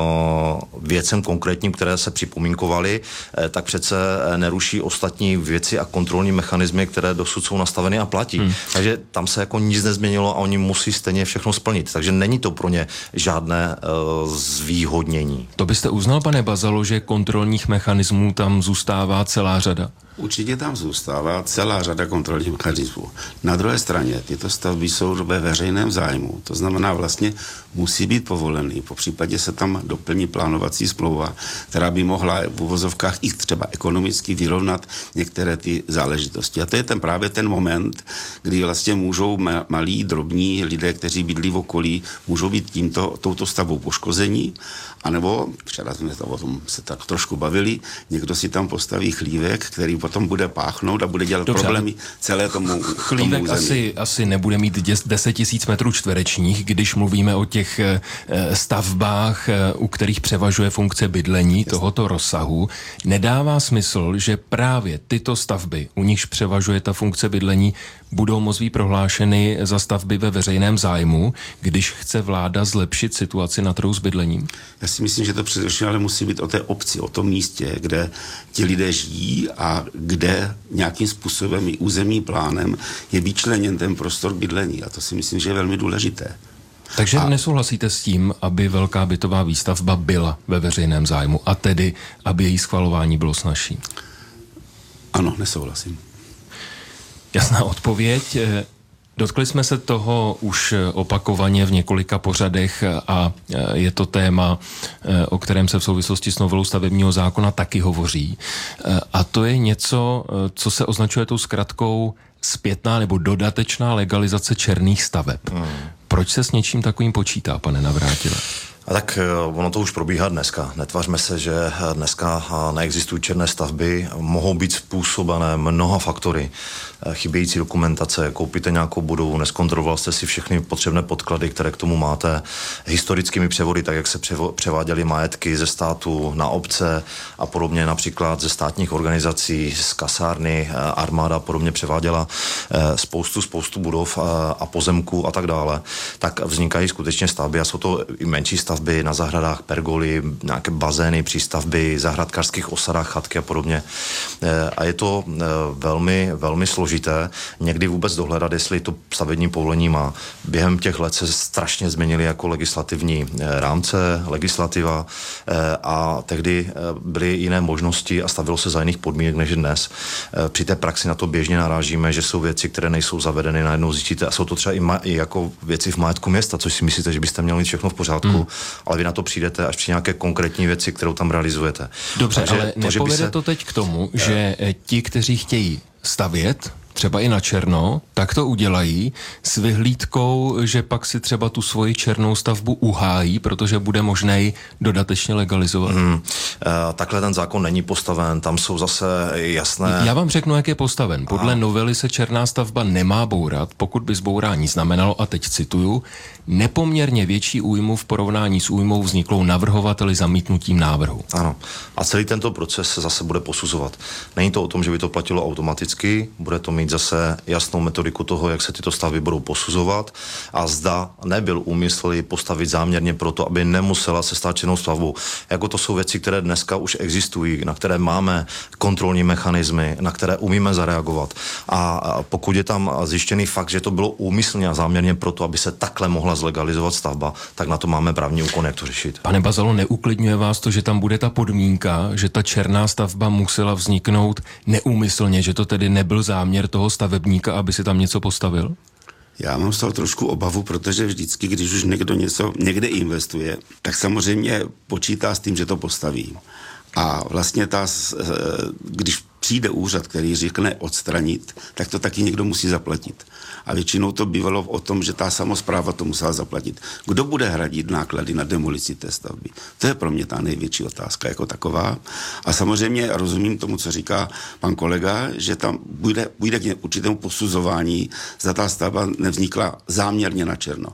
věcem konkrétním, které se připomínkovaly, tak přece neruší ostatní věci a kontrolní mechanismy, které dosud jsou nastaveny a platí. Hmm. Takže tam se jako nic nezměnilo a oni musí stejně všechno splnit. Takže není to pro ně žádné uh, zvýhodnění. To byste uznal, pane Bazalo, že kontrolních mechanismů tam zůstává celá řada? Určitě tam zůstává celá řada kontrolních mechanismů. Na druhé straně tyto stavby jsou ve veřejném zájmu, to znamená vlastně musí být povolený. Po případě se tam doplní plánovací smlouva, která by mohla v uvozovkách i třeba ekonomicky vyrovnat některé ty záležitosti. A to je ten právě ten moment, kdy vlastně můžou malí, drobní lidé, kteří bydlí v okolí, můžou být tímto, touto stavbou poškození, anebo, včera jsme to o tom se tak trošku bavili, někdo si tam postaví chlívek, který potom bude páchnout a bude dělat Dobře, problémy celé tomu, chlívek tomu asi, asi nebude mít deset tisíc metrů čtverečních, když mluvíme o těch stavbách, u kterých převažuje funkce bydlení Jasně. tohoto rozsahu. Nedává smysl, že právě tyto stavby, u nichž převažuje ta funkce bydlení, budou moct být prohlášeny za stavby ve veřejném zájmu, když chce vláda zlepšit situaci na trhu s bydlením? Já si myslím, že to především ale musí být o té obci, o tom místě, kde ti lidé žijí a kde nějakým způsobem i územním plánem je vyčleněn ten prostor bydlení. A to si myslím, že je velmi důležité. Takže a... nesouhlasíte s tím, aby velká bytová výstavba byla ve veřejném zájmu a tedy, aby její schvalování bylo snazší? Ano, nesouhlasím. Jasná odpověď. Dotkli jsme se toho už opakovaně v několika pořadech a je to téma, o kterém se v souvislosti s novelou stavebního zákona taky hovoří. A to je něco, co se označuje tou zkratkou zpětná nebo dodatečná legalizace černých staveb. Hmm. Proč se s něčím takovým počítá, pane Navrátile? A tak ono to už probíhá dneska. Netvařme se, že dneska neexistují černé stavby, mohou být způsobené mnoha faktory. Chybějící dokumentace, koupíte nějakou budovu, neskontroloval jste si všechny potřebné podklady, které k tomu máte, historickými převody, tak jak se převáděly majetky ze státu na obce a podobně, například ze státních organizací, z kasárny, armáda podobně převáděla spoustu, spoustu budov a pozemků a tak dále. Tak vznikají skutečně stavby a jsou to i menší stavby, stavby na zahradách, pergoly, nějaké bazény, přístavby, zahradkářských osadách, chatky a podobně. A je to velmi, velmi složité. Někdy vůbec dohledat, jestli to stavební povolení má. Během těch let se strašně změnily jako legislativní rámce, legislativa a tehdy byly jiné možnosti a stavilo se za jiných podmínek než dnes. Při té praxi na to běžně narážíme, že jsou věci, které nejsou zavedeny, najednou zjistíte a jsou to třeba i, ma- i jako věci v majetku města, což si myslíte, že byste měli mít všechno v pořádku. Hmm. Ale vy na to přijdete až při nějaké konkrétní věci, kterou tam realizujete. Dobře, Takže ale to, nepovede se... to teď k tomu, že ti, kteří chtějí stavět, třeba i na černo, tak to udělají s vyhlídkou, že pak si třeba tu svoji černou stavbu uhájí, protože bude možné ji dodatečně legalizovat. Hmm. E, takhle ten zákon není postaven, tam jsou zase jasné... Já vám řeknu, jak je postaven. Podle Aha. novely se černá stavba nemá bourat, pokud by zbourání znamenalo, a teď cituju, nepoměrně větší újmu v porovnání s újmou vzniklou navrhovateli zamítnutím návrhu. Ano. A celý tento proces se zase bude posuzovat. Není to o tom, že by to platilo automaticky, bude to mít mít zase jasnou metodiku toho, jak se tyto stavby budou posuzovat a zda nebyl úmysl ji postavit záměrně proto, aby nemusela se stát činnou stavbou. Jako to jsou věci, které dneska už existují, na které máme kontrolní mechanismy, na které umíme zareagovat. A pokud je tam zjištěný fakt, že to bylo úmyslně a záměrně proto, aby se takhle mohla zlegalizovat stavba, tak na to máme právní úkon, jak to řešit. Pane Bazalo, neuklidňuje vás to, že tam bude ta podmínka, že ta černá stavba musela vzniknout neúmyslně, že to tedy nebyl záměr toho stavebníka, aby si tam něco postavil? Já mám z toho trošku obavu, protože vždycky, když už někdo něco někde investuje, tak samozřejmě počítá s tím, že to postaví. A vlastně ta, když přijde úřad, který řekne odstranit, tak to taky někdo musí zaplatit. A většinou to bývalo o tom, že ta samospráva to musela zaplatit. Kdo bude hradit náklady na demolici té stavby? To je pro mě ta největší otázka jako taková. A samozřejmě rozumím tomu, co říká pan kolega, že tam bude, bude k určitému posuzování, zda ta stavba nevznikla záměrně na černo.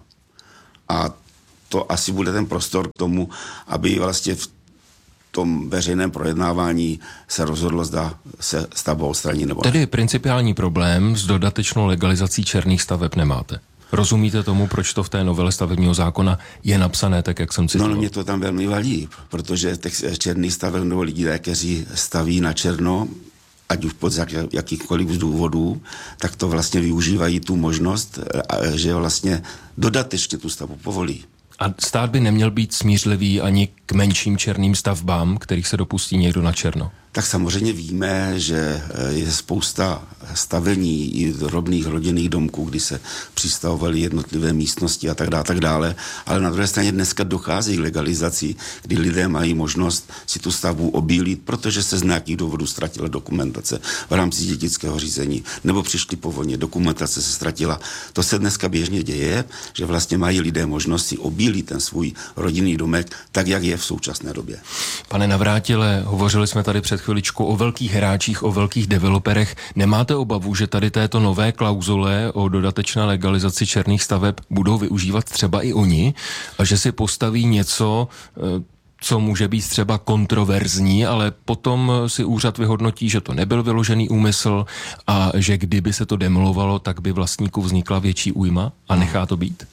A to asi bude ten prostor k tomu, aby vlastně v tom veřejném projednávání se rozhodlo, zda se stavba odstraní nebo Tedy principiální problém s dodatečnou legalizací černých staveb nemáte. Rozumíte tomu, proč to v té novele stavebního zákona je napsané tak, jak jsem citoval? No, no mě to tam velmi vadí, protože těch černých staveb nebo lidí, kteří staví na černo, ať už pod jakýchkoliv důvodů, tak to vlastně využívají tu možnost, že vlastně dodatečně tu stavbu povolí. A stát by neměl být smířlivý ani k menším černým stavbám, kterých se dopustí někdo na černo? Tak samozřejmě víme, že je spousta stavení i drobných rodinných domků, kdy se přistavovaly jednotlivé místnosti a tak dále, tak dále. Ale na druhé straně dneska dochází k legalizaci, kdy lidé mají možnost si tu stavbu obílit, protože se z nějakých důvodů ztratila dokumentace v rámci dědického řízení, nebo přišli po vojně, dokumentace se ztratila. To se dneska běžně děje, že vlastně mají lidé možnost si obílit ten svůj rodinný domek tak, jak je v současné době. Pane Navrátile, hovořili jsme tady před chviličkou o velkých hráčích, o velkých developerech. Nemáte obavu, že tady této nové klauzule o dodatečné legalizaci černých staveb budou využívat třeba i oni a že si postaví něco, co může být třeba kontroverzní, ale potom si úřad vyhodnotí, že to nebyl vyložený úmysl a že kdyby se to demolovalo, tak by vlastníku vznikla větší újma a nechá to být?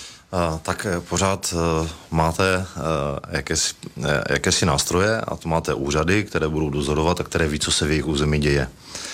Tak pořád máte jakési, jakési nástroje a to máte úřady, které budou dozorovat a které ví, co se v jejich území děje.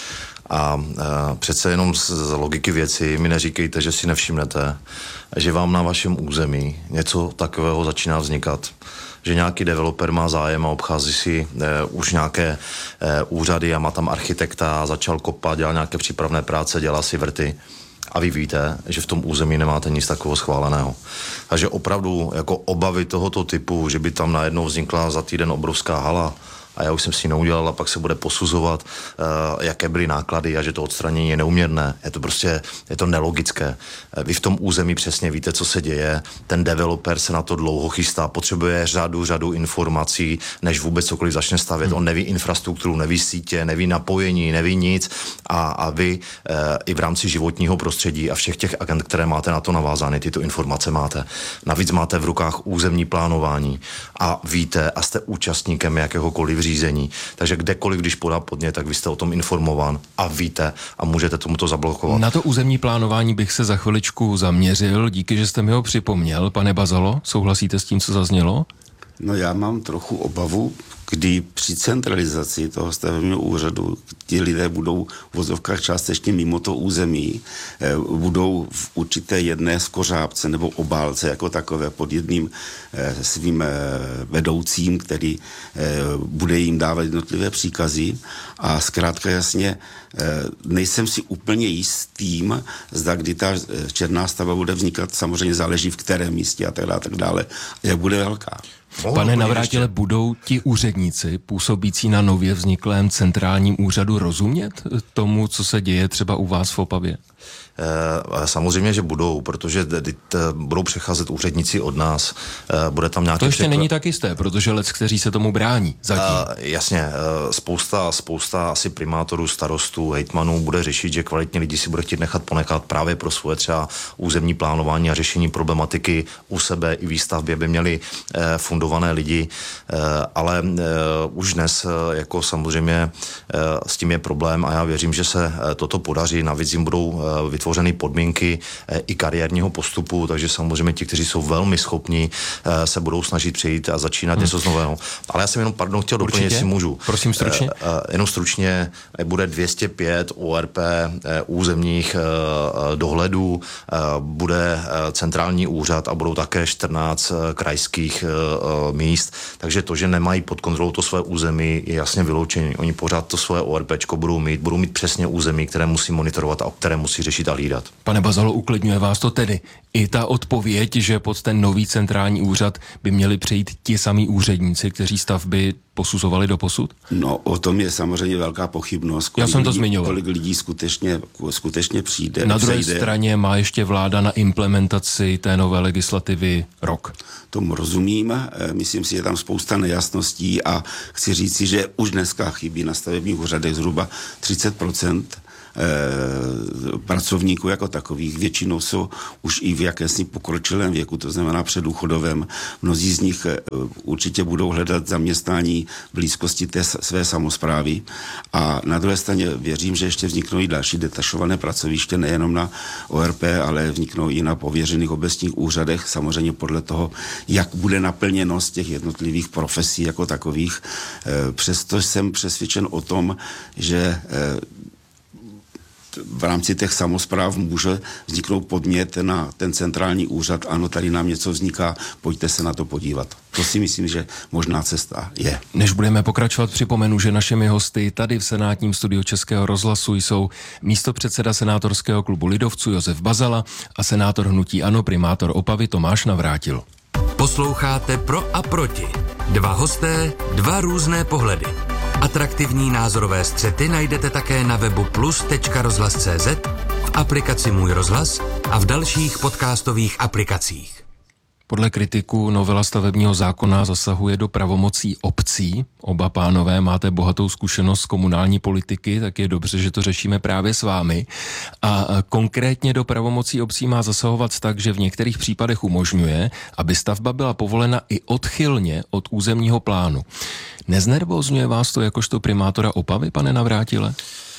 A přece jenom z logiky věci mi neříkejte, že si nevšimnete, že vám na vašem území něco takového začíná vznikat. Že nějaký developer má zájem a obchází si eh, už nějaké eh, úřady a má tam architekta, začal kopat, dělal nějaké přípravné práce, dělá si vrty. A vy víte, že v tom území nemáte nic takového schváleného. Takže opravdu jako obavy tohoto typu, že by tam najednou vznikla za týden obrovská hala, a já už jsem si ji neudělal a pak se bude posuzovat, uh, jaké byly náklady a že to odstranění je neuměrné. Je to prostě, je to nelogické. Vy v tom území přesně víte, co se děje. Ten developer se na to dlouho chystá, potřebuje řadu, řadu informací, než vůbec cokoliv začne stavět. Hmm. On neví infrastrukturu, neví sítě, neví napojení, neví nic a, a vy uh, i v rámci životního prostředí a všech těch agent, které máte na to navázány, tyto informace máte. Navíc máte v rukách územní plánování a víte a jste účastníkem jakéhokoliv řízení. Takže kdekoliv, když podá podnět, tak vy jste o tom informován a víte a můžete tomuto zablokovat. Na to územní plánování bych se za chviličku zaměřil. Díky, že jste mi ho připomněl. Pane Bazalo, souhlasíte s tím, co zaznělo? No já mám trochu obavu, kdy při centralizaci toho stavebního úřadu ti lidé budou v vozovkách částečně mimo to území, eh, budou v určité jedné skořápce nebo obálce jako takové pod jedním eh, svým eh, vedoucím, který eh, bude jim dávat jednotlivé příkazy a zkrátka jasně eh, nejsem si úplně jistým, zda kdy ta černá stavba bude vznikat, samozřejmě záleží v kterém místě a tak dále, tak dále, jak bude velká. Pane Navrátile, budou ti úředníci působící na nově vzniklém centrálním úřadu rozumět tomu, co se děje třeba u vás v Opavě? Samozřejmě, že budou, protože budou přecházet úředníci od nás. Bude tam nějaké to ještě překl... není tak jisté, protože lec, kteří se tomu brání zatím. Uh, jasně, uh, spousta, spousta asi primátorů, starostů, hejtmanů bude řešit, že kvalitní lidi si bude chtít nechat ponechat právě pro svoje třeba územní plánování a řešení problematiky u sebe i výstavbě, by měli uh, fundované lidi, uh, ale uh, už dnes jako samozřejmě s tím je problém a já věřím, že se toto podaří. Navíc jim budou vytvořeny podmínky i kariérního postupu, takže samozřejmě ti, kteří jsou velmi schopní, se budou snažit přejít a začínat hmm. něco z nového. Ale já jsem jenom, pardon, chtěl doplnit, jestli můžu. Prosím stručně. Jenom stručně, bude dvě stě pět O R P územních dohledů, bude centrální úřad a budou také čtrnáct krajských míst, takže to, že nemají pod kontrolou to své území, je jasně vyloučení. Oni pořád to své ORPčko budou mít, budou mít přesně území, které musí monitorovat a které musí řešit a hlídat. Pane Bazalo, uklidňuje vás to tedy i ta odpověď, že pod ten nový centrální úřad by měli přejít ti samí úředníci, kteří stavby posuzovali doposud? No, o tom je samozřejmě velká pochybnost. Já jsem to lidí, zmiňoval. Kolik lidí skutečně, skutečně přijde. Na druhé přejde. straně má ještě vláda na implementaci té nové legislativy rok. Tomu rozumím, myslím si, že je tam spousta nejasností a chci říci, že už dneska chybí na stavebních úřadech zhruba třicet procent pracovníků jako takových. Většinou jsou už i v jakési pokročilém věku, to znamená předdůchodovém. Mnozí z nich určitě budou hledat zaměstnání v blízkosti té své samosprávy. A na druhé straně věřím, že ještě vzniknou i další detašované pracoviště, nejenom na O R P, ale vzniknou i na pověřených obecních úřadech, samozřejmě podle toho, jak bude naplněnost těch jednotlivých profesí jako takových. Přesto jsem přesvědčen o tom, že v rámci těch samospráv může vzniknout podnět na ten centrální úřad, ano, tady nám něco vzniká, pojďte se na to podívat. To si myslím, že možná cesta je. Než budeme pokračovat, připomenu, že našimi hosty tady v senátním studiu Českého rozhlasu jsou místopředseda senátorského klubu lidovců Josef Bazala a senátor hnutí ANO, primátor Opavy Tomáš Navrátil. Posloucháte Pro a proti. Dva hosté, dva různé pohledy. Atraktivní názorové střety najdete také na webu plus tečka rozhlas tečka cé zet, v aplikaci Můj rozhlas a v dalších podcastových aplikacích. Podle kritiků novela stavebního zákona zasahuje do pravomocí obcí. Oba pánové máte bohatou zkušenost z komunální politiky, tak je dobře, že to řešíme právě s vámi. A konkrétně do pravomocí obcí má zasahovat tak, že v některých případech umožňuje, aby stavba byla povolena i odchylně od územního plánu. Neznervózňuje vás to jakožto primátora Opavy, pane Navrátile?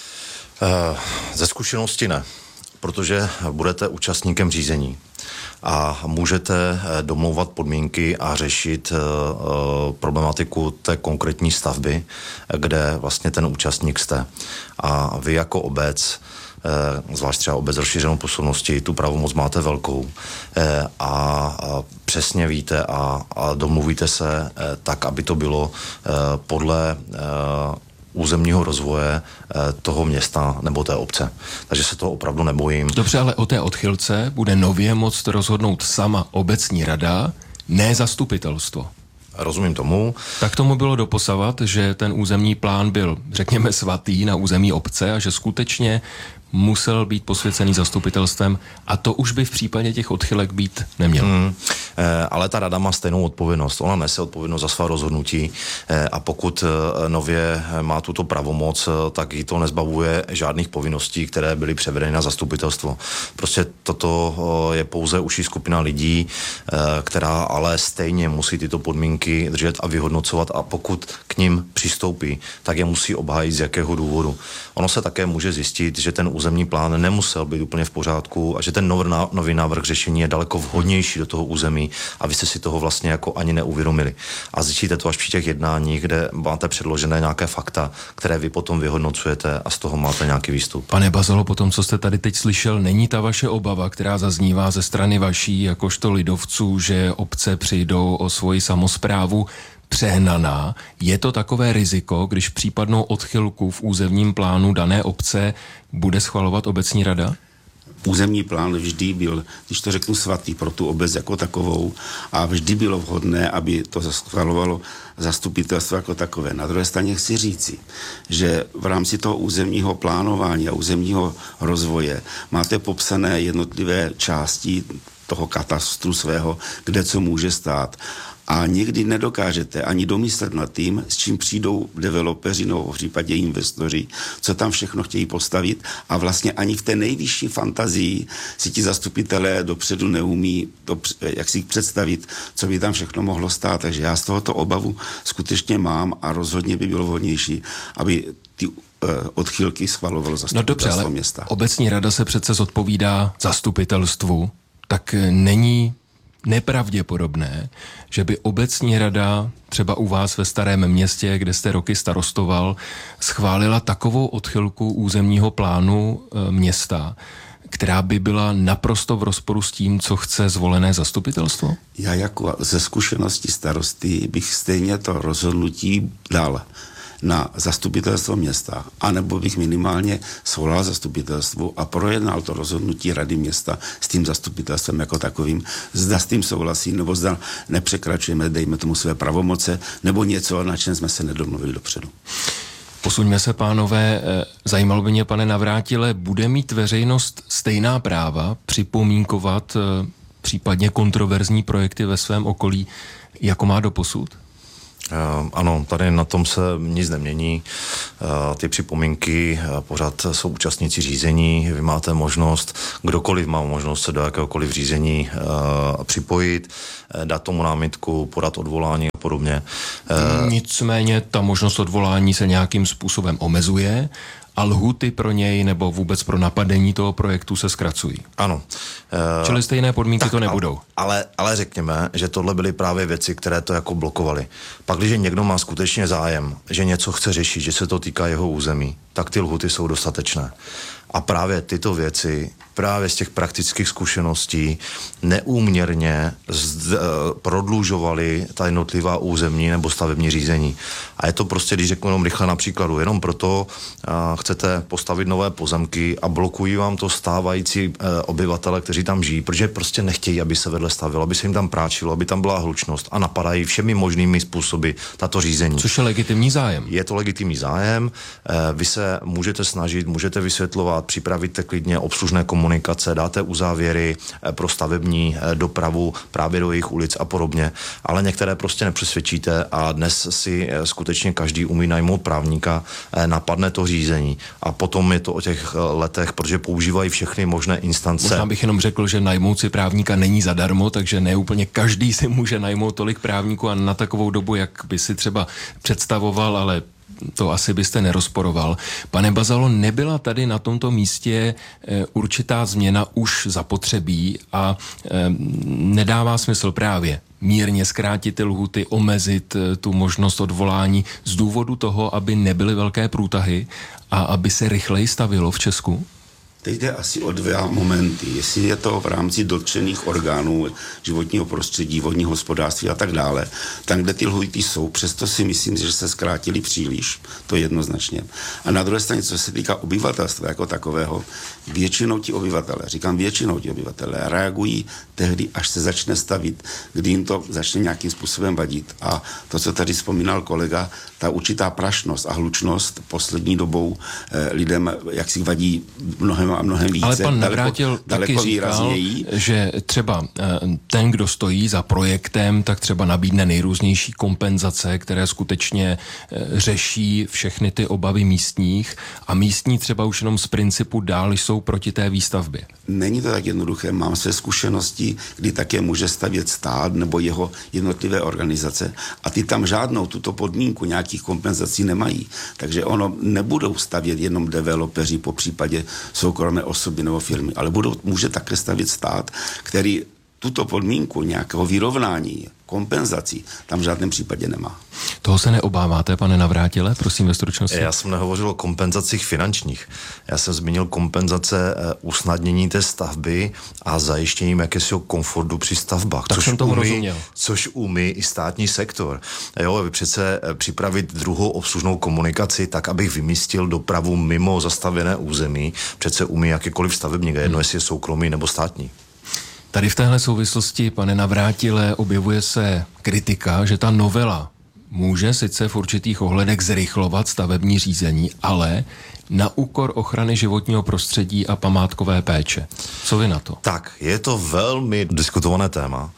Ze zkušenosti ne, protože budete účastníkem řízení a můžete domlouvat podmínky a řešit problematiku té konkrétní stavby, kde vlastně ten účastník jste. A vy jako obec, zvlášť třeba obec rozšířenou působností, tu pravomoc máte velkou a přesně víte a, a domluvíte se tak, aby to bylo podle územního rozvoje toho města nebo té obce. Takže se toho opravdu nebojím. Dobře, ale o té odchylce bude nově moct rozhodnout sama obecní rada, ne zastupitelstvo. Rozumím tomu. Tak tomu bylo doposavat, že ten územní plán byl, řekněme, svatý na území obce a že skutečně musel být posvěcený zastupitelstvem a to už by v případě těch odchylek být nemělo. Hmm, eh, ale ta rada má stejnou odpovědnost. Ona nese odpovědnost za svá rozhodnutí eh, a pokud eh, nově má tuto pravomoc, eh, tak jí to nezbavuje žádných povinností, které byly převedeny na zastupitelstvo. Prostě toto eh, je pouze užší skupina lidí, eh, která ale stejně musí tyto podmínky držet a vyhodnocovat a pokud k nim přistoupí, tak je musí obhájit z jakého důvodu. Ono se také může zjistit, že ten územní plán nemusel být úplně v pořádku a že ten nový návrh řešení je daleko vhodnější do toho území a vy jste si toho vlastně jako ani neuvědomili. A zjistíte to až při těch jednáních, kde máte předložené nějaké fakta, které vy potom vyhodnocujete a z toho máte nějaký výstup. Pane Bazalo, po tom, co jste tady teď slyšel, není ta vaše obava, která zaznívá ze strany vaší, jakožto lidovců, že obce přijdou o svoji samosprávu, přehnaná? Je to takové riziko, když případnou odchylku v územním plánu dané obce bude schvalovat obecní rada? Územní plán vždy byl, když to řeknu, svatý pro tu obec jako takovou a vždy bylo vhodné, aby to schvalovalo zastupitelstvo jako takové. Na druhé straně chci říci, že v rámci toho územního plánování a územního rozvoje máte popsané jednotlivé části toho katastru svého, kde co může stát. a někdy nedokážete ani domyslet nad tím, s čím přijdou developeři nebo v případě investoři, co tam všechno chtějí postavit a vlastně ani v té nejvyšší fantazii si ti zastupitelé dopředu neumí to, jak si představit, co by tam všechno mohlo stát. Takže já z tohoto obavu skutečně mám a rozhodně by bylo vhodnější, aby ty odchylky schvalovalo zastupitelstvo no dobře, ale města. Obecní rada se přece zodpovídá zastupitelstvu, tak není nepravděpodobné, že by obecní rada třeba u vás ve Starém Městě, kde jste roky starostoval, schválila takovou odchylku územního plánu e, města, která by byla naprosto v rozporu s tím, co chce zvolené zastupitelstvo? Já jako ze zkušenosti starosty bych stejně to rozhodnutí dal na zastupitelstvo města, anebo bych minimálně svolal zastupitelstvu a projednal to rozhodnutí rady města s tím zastupitelstvem jako takovým, zda s tím souhlasí, nebo zda nepřekračujeme, dejme tomu své pravomoce, nebo něco, na čem jsme se nedomluvili dopředu. Posuňme se, pánové, zajímalo by mě, pane Navrátile, bude mít veřejnost stejná práva připomínkovat případně kontroverzní projekty ve svém okolí, jako má doposud? Ano, tady na tom se nic nemění. Ty připomínky pořád jsou účastníci řízení. Vy máte možnost, kdokoliv má možnost se do jakéhokoliv řízení připojit, dát tomu námitku, podat odvolání a podobně. Nicméně ta možnost odvolání se nějakým způsobem omezuje a lhuty pro něj nebo vůbec pro napadení toho projektu se zkracují. Ano. Čili stejné podmínky tak, to nebudou. Ale, ale řekněme, že tohle byly právě věci, které to jako blokovaly. Pak, když někdo má skutečně zájem, že něco chce řešit, že se to týká jeho území, tak ty lhuty jsou dostatečné. A právě tyto věci, právě z těch praktických zkušeností, neúměrně zd, prodlužovaly ta jednotlivá územní nebo stavební řízení. A je to prostě, když řeknu jenom rychle na příkladu, jenom proto a, chcete postavit nové pozemky a blokují vám to stávající e, obyvatele, kteří tam žijí, protože prostě nechtějí, aby se vedle stavilo, aby se jim tam práčilo, aby tam byla hlučnost a napadají všemi možnými způsoby tato řízení. Což je legitimní zájem. Je to legitimní zájem, e, vy se můžete snažit, můžete vysvětlovat, připravíte klidně obslužné komunikace, dáte uzávěry pro stavební dopravu právě do jejich ulic a podobně, ale některé prostě nepřesvědčíte a dnes si skutečně každý umí najmout právníka, napadne to řízení a potom je to o těch letech, protože používají všechny možné instance. Možná bych jenom řekl, že najmout si právníka není zadarmo, takže ne úplně každý si může najmout tolik právníků a na takovou dobu, jak by si třeba představoval, ale to asi byste nerozporoval. Pane Bazalo, nebyla tady na tomto místě e, určitá změna už zapotřebí a e, nedává smysl právě mírně zkrátit ty lhuty, omezit e, tu možnost odvolání z důvodu toho, aby nebyly velké průtahy a aby se rychleji stavilo v Česku? Teď jde asi o dva momenty. Jestli je to v rámci dotčených orgánů životního prostředí, vodního hospodářství a tak dále, tam, kde ty lhůty jsou, přesto si myslím, že se zkrátili příliš, to jednoznačně. A na druhé straně, co se týká obyvatelstva jako takového, většinou ti obyvatele, říkám většinou ti obyvatele, reagují tehdy, až se začne stavit, kdy jim to začne nějakým způsobem vadit. A to, co tady vzpomínal kolega, ta určitá prašnost a hlučnost poslední dobou eh, lidem jaksi vadí mnohem a mnohem více. Ale pan Navrátil taky říkal, výrazněji. že třeba ten, kdo stojí za projektem, tak třeba nabídne nejrůznější kompenzace, které skutečně řeší všechny ty obavy místních a místní třeba už jenom z principu dál jsou proti té výstavbě. Není to tak jednoduché. Mám své zkušenosti, kdy také může stavět stát nebo jeho jednotlivé organizace a ty tam žádnou tuto podmínku nějakých kompenzací nemají. Takže ono nebudou stavět jenom developeři, po případě soukromé osoby nebo firmy, ale budou, může také stavět stát, který tuto podmínku nějakého vyrovnání, kompenzací tam v žádném případě nemá. Toho se neobáváte, pane Navrátile? Prosím ve stručnosti. Já jsem nehovořil o kompenzacích finančních. Já jsem zmínil kompenzace usnadnění té stavby a zajištěním jakésiho komfortu při stavbách. Tak což jsem tomu umí, rozuměl. Což umí i státní sektor. Jo, vy přece připravit druhou obslužnou komunikaci tak, abych vymístil dopravu mimo zastavěné území, přece umí jakýkoliv stavebník, jedno hmm. jestli je soukromý nebo státní. Tady v téhle souvislosti, pane Navrátile, objevuje se kritika, že ta novela může sice v určitých ohledech zrychlovat stavební řízení, ale na úkor ochrany životního prostředí a památkové péče. Co vy na to? Tak, je to velmi diskutované téma.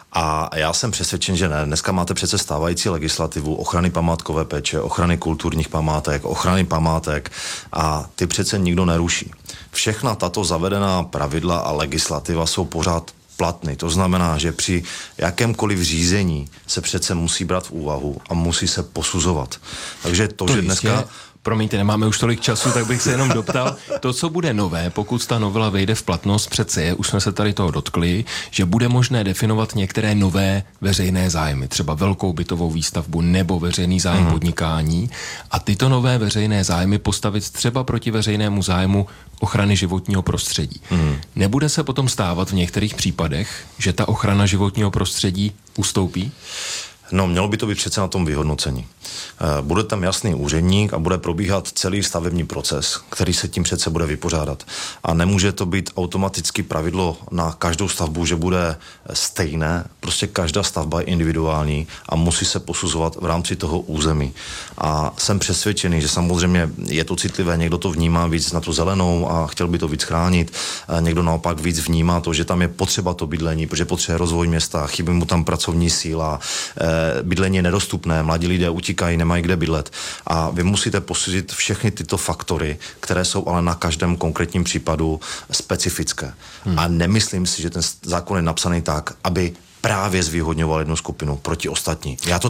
A já jsem přesvědčen, že ne. Dneska máte přece stávající legislativu ochrany památkové péče, ochrany kulturních památek, ochrany památek a ty přece nikdo neruší. Všechna tato zavedená pravidla a legislativa jsou pořád platný. To znamená, že při jakémkoliv řízení se přece musí brát v úvahu a musí se posuzovat. Takže to, to že dneska... Jistě. Promiňte, nemáme už tolik času, tak bych se jenom doptal. To, co bude nové, pokud ta novela vejde v platnost, přece je, už jsme se tady toho dotkli, že bude možné definovat některé nové veřejné zájmy, třeba velkou bytovou výstavbu nebo veřejný zájem mm. podnikání a tyto nové veřejné zájmy postavit třeba proti veřejnému zájmu ochrany životního prostředí. Mm. Nebude se potom stávat v některých případech, že ta ochrana životního prostředí ustoupí? No, mělo by to být přece na tom vyhodnocení. Bude tam jasný úředník a bude probíhat celý stavební proces, který se tím přece bude vypořádat. A nemůže to být automaticky pravidlo na každou stavbu, že bude stejné. Prostě každá stavba je individuální a musí se posuzovat v rámci toho území. A jsem přesvědčený, že samozřejmě je to citlivé, někdo to vnímá víc na tu zelenou a chtěl by to víc chránit, někdo naopak víc vnímá to, že tam je potřeba to bydlení, protože potřebuje rozvoj města, chybí mu tam pracovní síla, bydlení je nedostupné, mladí lidé utíkají, nemají kde bydlet. A vy musíte posuzit všechny tyto faktory, které jsou ale na každém konkrétním případu specifické. Hmm. A nemyslím si, že ten zákon je napsaný tak, aby právě zvýhodňoval jednu skupinu proti ostatní. Já to